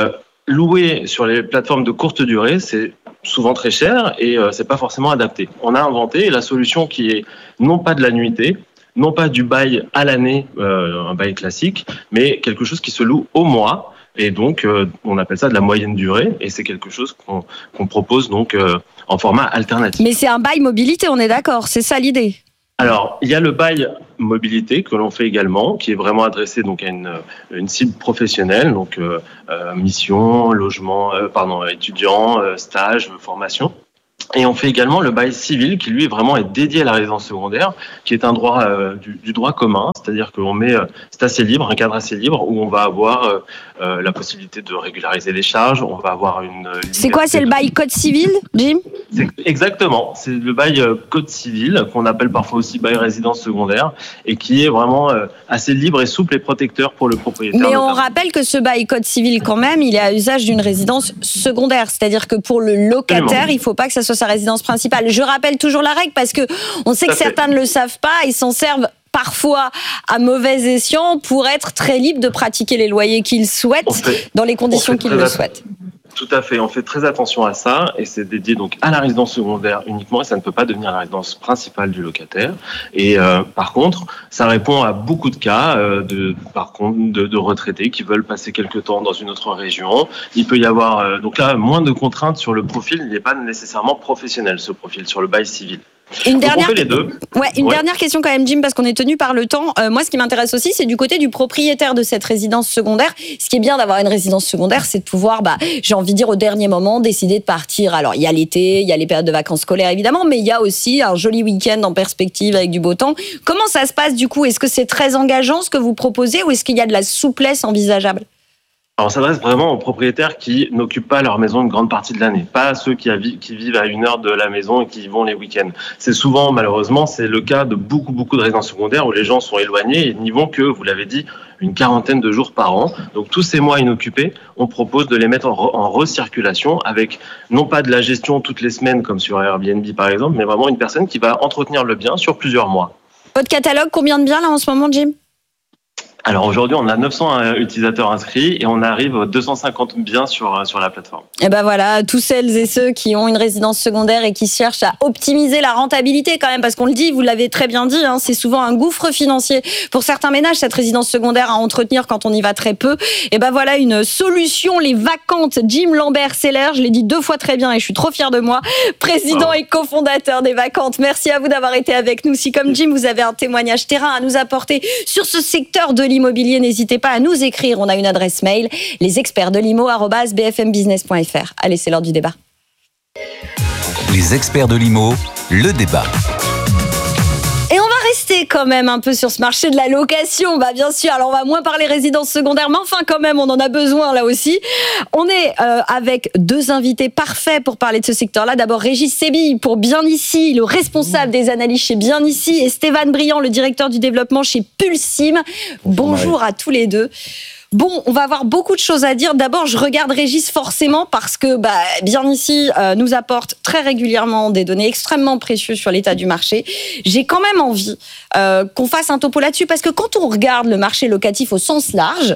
[SPEAKER 11] Louer sur les plateformes de courte durée, c'est souvent très cher et c'est pas forcément adapté. On a inventé la solution qui est non pas de la nuitée, non pas du bail à l'année, un bail classique, mais quelque chose qui se loue au mois. Et donc, on appelle ça de la moyenne durée, et c'est quelque chose qu'on propose donc en format alternatif.
[SPEAKER 7] Mais c'est un bail mobilité, on est d'accord, c'est ça l'idée ?
[SPEAKER 11] Alors, il y a le bail mobilité que l'on fait également, qui est vraiment adressé donc à une cible professionnelle, donc mission, logement, étudiants, stage, formation. Et on fait également le bail civil qui lui vraiment est dédié à la résidence secondaire, qui est un droit du droit commun, c'est-à-dire qu'on met, c'est assez libre, un cadre assez libre où on va avoir la possibilité de régulariser les charges, on va avoir une.
[SPEAKER 7] C'est quoi, c'est le bail code civil, Jim ?
[SPEAKER 11] Exactement, c'est le bail code civil qu'on appelle parfois aussi bail résidence secondaire et qui est vraiment assez libre et souple et protecteur pour le propriétaire.
[SPEAKER 7] Mais on rappelle que ce bail code civil quand même, il est à usage d'une résidence secondaire, c'est-à-dire que pour le locataire, il ne faut pas que ça soit sa résidence principale. Je rappelle toujours la règle parce que on sait que certains ne le savent pas, ils s'en servent parfois à mauvais escient pour être très libres de pratiquer les loyers qu'ils souhaitent dans les conditions qu'ils le souhaitent.
[SPEAKER 11] Tout à fait, on fait très attention à ça et c'est dédié donc à la résidence secondaire uniquement et ça ne peut pas devenir la résidence principale du locataire. Et par contre, ça répond à beaucoup de cas de retraités qui veulent passer quelques temps dans une autre région. Il peut y avoir donc là moins de contraintes sur le profil, il n'est pas nécessairement professionnel ce profil sur le bail civil.
[SPEAKER 7] Une dernière question quand même, Jim, parce qu'on est tenu par le temps. Moi, ce qui m'intéresse aussi, c'est du côté du propriétaire de cette résidence secondaire. Ce qui est bien d'avoir une résidence secondaire, c'est de pouvoir, j'ai envie de dire, au dernier moment, décider de partir. Alors, il y a l'été, il y a les périodes de vacances scolaires, évidemment, mais il y a aussi un joli week-end en perspective avec du beau temps. Comment ça se passe, du coup ? Est-ce que c'est très engageant, ce que vous proposez, ou est-ce qu'il y a de la souplesse envisageable ?
[SPEAKER 11] Alors, on s'adresse vraiment aux propriétaires qui n'occupent pas leur maison une grande partie de l'année, pas à ceux qui vivent à 1 heure de la maison et qui y vont les week-ends. C'est souvent, malheureusement, c'est le cas de beaucoup de résidences secondaires où les gens sont éloignés et n'y vont que, vous l'avez dit, une quarantaine de jours par an. Donc, tous ces mois inoccupés, on propose de les mettre en recirculation avec non pas de la gestion toutes les semaines comme sur Airbnb par exemple, mais vraiment une personne qui va entretenir le bien sur plusieurs mois.
[SPEAKER 7] Votre catalogue, combien de biens là en ce moment, Jim ?
[SPEAKER 11] Alors aujourd'hui, on a 900 utilisateurs inscrits et on arrive à 250 biens sur la plateforme.
[SPEAKER 7] Et ben voilà, tous celles et ceux qui ont une résidence secondaire et qui cherchent à optimiser la rentabilité quand même, parce qu'on le dit, vous l'avez très bien dit, c'est souvent un gouffre financier pour certains ménages, cette résidence secondaire à entretenir quand on y va très peu. Et ben voilà une solution, les Vacantes. Jim Lambert-Seller, je l'ai dit 2 fois très bien et je suis trop fière de moi, président et cofondateur des Vacantes. Merci à vous d'avoir été avec nous. Si comme Jim, vous avez un témoignage terrain à nous apporter sur ce secteur de l'immobilier, n'hésitez pas à nous écrire. On a une adresse mail, lesexpertsdelimo@bfmbusness.fr. Allez, c'est l'heure du débat.
[SPEAKER 6] Les experts de l'IMO, le débat.
[SPEAKER 7] Et on va rester quand même un peu sur ce marché de la location, bien sûr. Alors on va moins parler résidence secondaire, mais enfin quand même on en a besoin là aussi. On est avec 2 invités parfaits pour parler de ce secteur-là. D'abord Régis Sébille pour Bien Ici, le responsable des analyses chez Bien Ici, et Stéphane Briand, le directeur du développement chez Pulsim. Bonjour à tous les deux. Bon, on va avoir beaucoup de choses à dire. D'abord, je regarde Régis forcément parce que Bien Ici nous apporte très régulièrement des données extrêmement précieuses sur l'état du marché. J'ai quand même envie qu'on fasse un topo là-dessus parce que quand on regarde le marché locatif au sens large,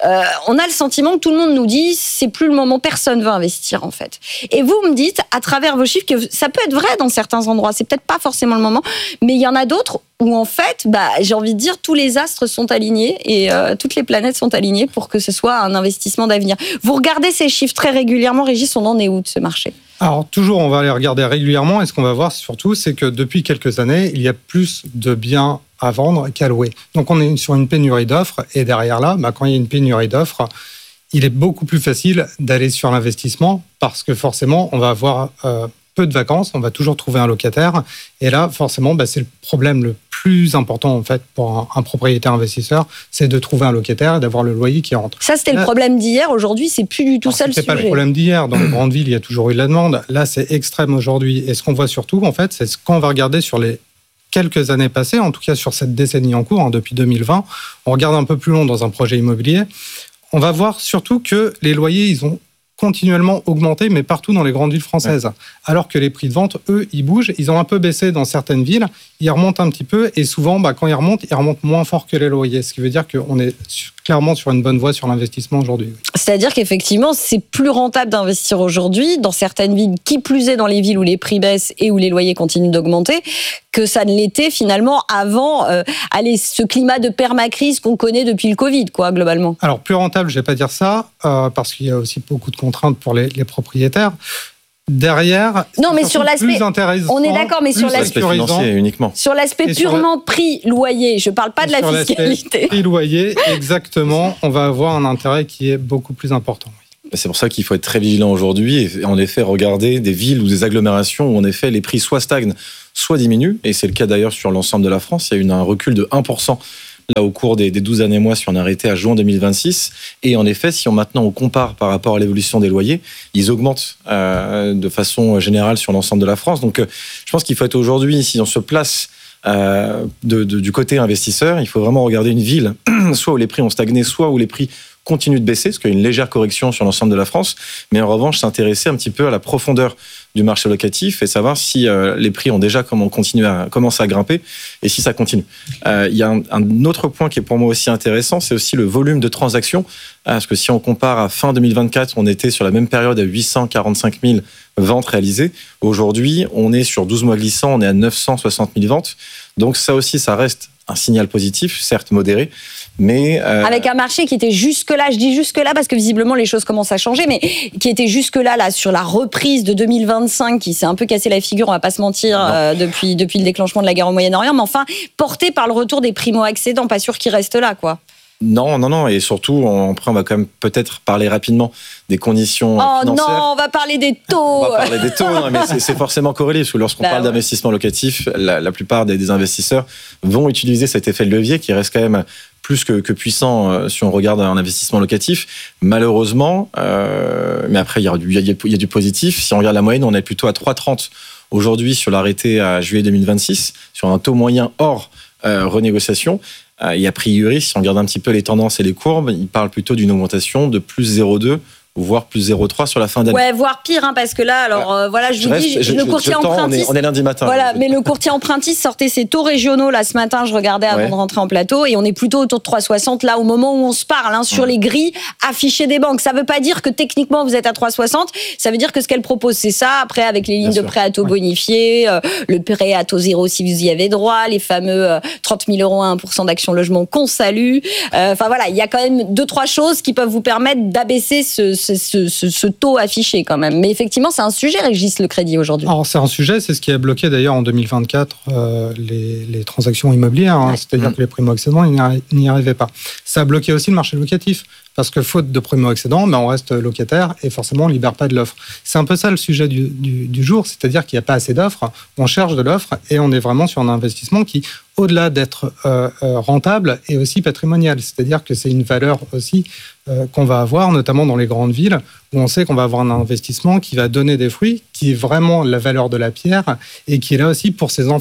[SPEAKER 7] on a le sentiment que tout le monde nous dit c'est plus le moment, personne veut investir en fait. Et vous me dites à travers vos chiffres que ça peut être vrai dans certains endroits, c'est peut-être pas forcément le moment, mais il y en a d'autres où en fait, j'ai envie de dire, tous les astres sont alignés et toutes les planètes sont alignées pour que ce soit un investissement d'avenir. Vous regardez ces chiffres très régulièrement, Régis, on en est où de ce marché ?
[SPEAKER 12] Alors toujours, on va les regarder régulièrement et ce qu'on va voir surtout, c'est que depuis quelques années, il y a plus de biens à vendre qu'à louer. Donc on est sur une pénurie d'offres et derrière là, quand il y a une pénurie d'offres, il est beaucoup plus facile d'aller sur l'investissement parce que forcément, on va avoir peu de vacances, on va toujours trouver un locataire. Et là, forcément, c'est le problème le plus important en fait pour un propriétaire investisseur, c'est de trouver un locataire et d'avoir le loyer qui rentre.
[SPEAKER 7] Ça, c'était le problème d'hier. Aujourd'hui, c'est plus du tout ça le sujet.
[SPEAKER 12] C'est pas le problème d'hier. Dans les grandes villes, il y a toujours eu de la demande. Là, c'est extrême aujourd'hui. Et ce qu'on voit surtout, en fait, c'est ce qu'on va regarder sur les quelques années passées, en tout cas sur cette décennie en cours, depuis 2020. On regarde un peu plus long dans un projet immobilier. On va voir surtout que les loyers, ils ont continuellement augmenté, mais partout dans les grandes villes françaises. Ouais. Alors que les prix de vente, eux, ils bougent. Ils ont un peu baissé dans certaines villes. Ils remontent un petit peu. Et souvent, quand ils remontent moins fort que les loyers. Ce qui veut dire qu'on est clairement sur une bonne voie sur l'investissement aujourd'hui.
[SPEAKER 7] C'est-à-dire qu'effectivement, c'est plus rentable d'investir aujourd'hui dans certaines villes, qui plus est dans les villes où les prix baissent et où les loyers continuent d'augmenter, que ça ne l'était finalement avant ce climat de permacrise qu'on connaît depuis le Covid, globalement.
[SPEAKER 12] Alors, plus rentable, je ne vais pas dire ça, parce qu'il y a aussi beaucoup de contraintes pour les propriétaires. Derrière,
[SPEAKER 7] non, mais sur l'aspect, on est d'accord, mais sur l'aspect
[SPEAKER 3] financier uniquement.
[SPEAKER 7] Sur l'aspect purement prix-loyer, je ne parle pas de la fiscalité.
[SPEAKER 12] Prix-loyer, exactement, on va avoir un intérêt qui est beaucoup plus important.
[SPEAKER 13] C'est pour ça qu'il faut être très vigilant aujourd'hui et en effet regarder des villes ou des agglomérations où en effet les prix soit stagnent, soit diminuent. Et c'est le cas d'ailleurs sur l'ensemble de la France. Il y a eu un recul de 1%. Là, au cours des 12 derniers mois, si on a arrêté à juin 2026. Et en effet, si on compare par rapport à l'évolution des loyers, ils augmentent de façon générale sur l'ensemble de la France. Donc, je pense qu'il faut être aujourd'hui, si on se place du côté investisseur, il faut vraiment regarder une ville, soit où les prix ont stagné, soit où les prix continuent de baisser, parce qu'il y a une légère correction sur l'ensemble de la France. Mais en revanche, s'intéresser un petit peu à la profondeur du marché locatif et savoir si les prix ont déjà commencé à grimper et si ça continue. Il y a un autre point qui est pour moi aussi intéressant, c'est aussi le volume de transactions. Parce que si on compare à fin 2024, on était sur la même période à 845 000 ventes réalisées. Aujourd'hui, on est sur 12 mois glissants, on est à 960 000 ventes. Donc ça aussi, ça reste un signal positif, certes modéré, mais
[SPEAKER 7] avec un marché qui était jusque-là, je dis jusque-là parce que visiblement les choses commencent à changer, mais qui était jusque-là sur la reprise de 2025, qui s'est un peu cassé la figure, on va pas se mentir, depuis le déclenchement de la guerre au Moyen-Orient, mais enfin porté par le retour des primo-accédants, pas sûr qu'ils restent là,
[SPEAKER 13] Non, et surtout, après, on va quand même peut-être parler rapidement des conditions financières.
[SPEAKER 7] Oh non, on va parler des taux.
[SPEAKER 13] On va parler des taux, mais c'est forcément corrélé, parce que lorsqu'on parle d'investissement locatif, la plupart des investisseurs vont utiliser cet effet de levier qui reste quand même plus que puissant si on regarde un investissement locatif. Malheureusement, mais après, il y a du positif. Si on regarde la moyenne, on est plutôt à 3,30 aujourd'hui sur l'arrêté à juillet 2026, sur un taux moyen hors renégociation. Et a priori, si on regarde un petit peu les tendances et les courbes, il parle plutôt d'une augmentation de plus 0,2 voire plus 0,3 sur la fin d'année.
[SPEAKER 7] Ouais, voire pire, parce que là, je vous dis, le courtier empruntiste...
[SPEAKER 13] On est lundi matin.
[SPEAKER 7] Voilà, mais le courtier empruntiste sortait ses taux régionaux, là, ce matin, je regardais avant de rentrer en plateau, et on est plutôt autour de 3,60, là, au moment où on se parle, sur les grilles affichées des banques. Ça veut pas dire que techniquement, vous êtes à 3,60, ça veut dire que ce qu'elle propose, c'est ça. Après, avec les lignes de prêt à taux bonifiés, le prêt à taux zéro si vous y avez droit, les fameux 30 000 € à 1% d'Action Logement qu'on salue. Il y a quand même 2-3 choses qui peuvent vous permettre d'abaisser ce taux affiché quand même. Mais effectivement, c'est un sujet, Régis, le crédit aujourd'hui.
[SPEAKER 12] Alors, c'est un sujet, c'est ce qui a bloqué d'ailleurs en 2024 les transactions immobilières. C'est-à-dire que les primo-accédants, ils n'y arrivaient pas. Ça a bloqué aussi le marché locatif. Parce que faute de primo-accédants, on reste locataire et forcément on ne libère pas de l'offre. C'est un peu ça le sujet du jour, c'est-à-dire qu'il n'y a pas assez d'offres, on cherche de l'offre et on est vraiment sur un investissement qui, au-delà d'être rentable, est aussi patrimonial. C'est-à-dire que c'est une valeur aussi qu'on va avoir, notamment dans les grandes villes, où on sait qu'on va avoir un investissement qui va donner des fruits, qui est vraiment la valeur de la pierre et qui est là aussi pour ses enfants,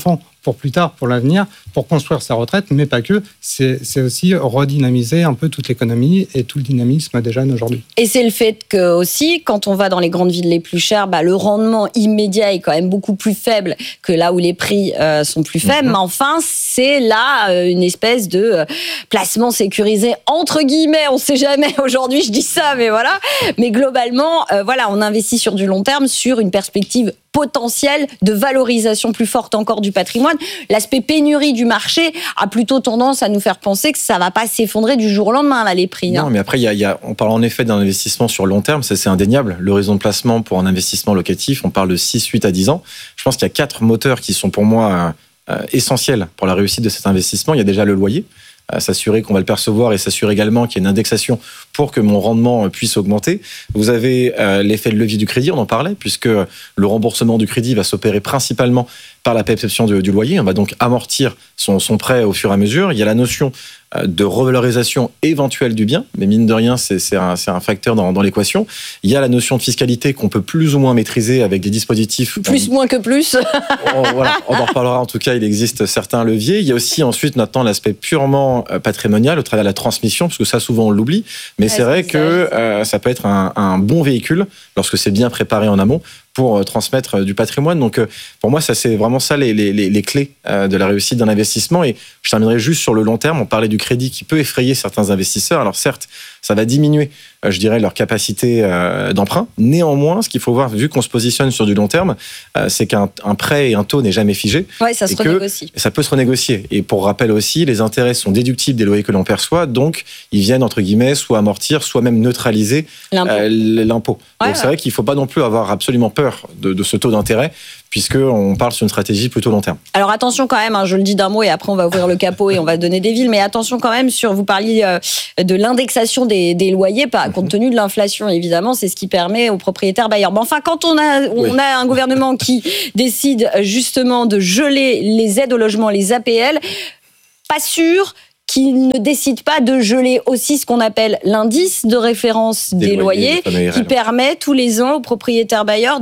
[SPEAKER 12] pour plus tard, pour l'avenir, pour construire sa retraite, mais pas que. C'est aussi redynamiser un peu toute l'économie et tout le dynamisme des jeunes aujourd'hui.
[SPEAKER 7] Et c'est le fait que aussi, quand on va dans les grandes villes les plus chères, le rendement immédiat est quand même beaucoup plus faible que là où les prix sont plus faibles. Mais enfin, c'est là une espèce de placement sécurisé, entre guillemets, on ne sait jamais. Aujourd'hui, je dis ça, mais voilà. Mais globalement, on investit sur du long terme, sur une perspective potentiel de valorisation plus forte encore du patrimoine. L'aspect pénurie du marché a plutôt tendance à nous faire penser que ça ne va pas s'effondrer du jour au lendemain, là, les prix.
[SPEAKER 13] Non, mais après, on parle en effet d'un investissement sur long terme, ça c'est indéniable. L'horizon de placement pour un investissement locatif, on parle de 6, 8 à 10 ans. Je pense qu'il y a 4 moteurs qui sont pour moi essentiels pour la réussite de cet investissement. Il y a déjà le loyer, s'assurer qu'on va le percevoir et s'assurer également qu'il y ait une indexation pour que mon rendement puisse augmenter. Vous avez l'effet de levier du crédit, on en parlait, puisque le remboursement du crédit va s'opérer principalement par la perception du loyer. On va donc amortir son prêt au fur et à mesure. Il y a la notion de revalorisation éventuelle du bien, mais mine de rien, c'est un facteur dans l'équation. Il y a la notion de fiscalité qu'on peut plus ou moins maîtriser avec des dispositifs...
[SPEAKER 7] Plus, moins que plus.
[SPEAKER 13] Voilà, on en reparlera. En tout cas, il existe certains leviers. Il y a aussi ensuite maintenant l'aspect purement patrimonial au travers de la transmission, parce que ça, souvent, on l'oublie. Mais c'est vrai que ça peut être un bon véhicule, lorsque c'est bien préparé en amont, pour transmettre du patrimoine. Donc, pour moi, ça, c'est vraiment ça les clés de la réussite d'un investissement. Et je terminerai juste sur le long terme. On parlait du crédit qui peut effrayer certains investisseurs. Alors, certes, ça va diminuer, je dirais, leur capacité d'emprunt. Néanmoins, ce qu'il faut voir, vu qu'on se positionne sur du long terme, c'est qu'un prêt et un taux n'est jamais figé.
[SPEAKER 7] Oui, ça se renégocie.
[SPEAKER 13] Ça peut se renégocier. Et pour rappel aussi, les intérêts sont déductibles des loyers que l'on perçoit. Donc, ils viennent, entre guillemets, soit amortir, soit même neutraliser l'impôt. Donc, c'est vrai qu'il ne faut pas non plus avoir absolument peur de ce taux d'intérêt, puisqu'on parle sur une stratégie plutôt long terme.
[SPEAKER 7] Alors attention quand même, je le dis d'un mot et après on va ouvrir le capot et on va donner des villes, mais attention quand même vous parliez de l'indexation des loyers, compte tenu de l'inflation évidemment, c'est ce qui permet aux propriétaires bailleurs. Mais enfin, quand on a un gouvernement qui décide justement de geler les aides au logement, les APL, pas sûr qu'il ne décide pas de geler aussi ce qu'on appelle l'indice de référence des loyers qui permet tous les ans aux propriétaires bailleurs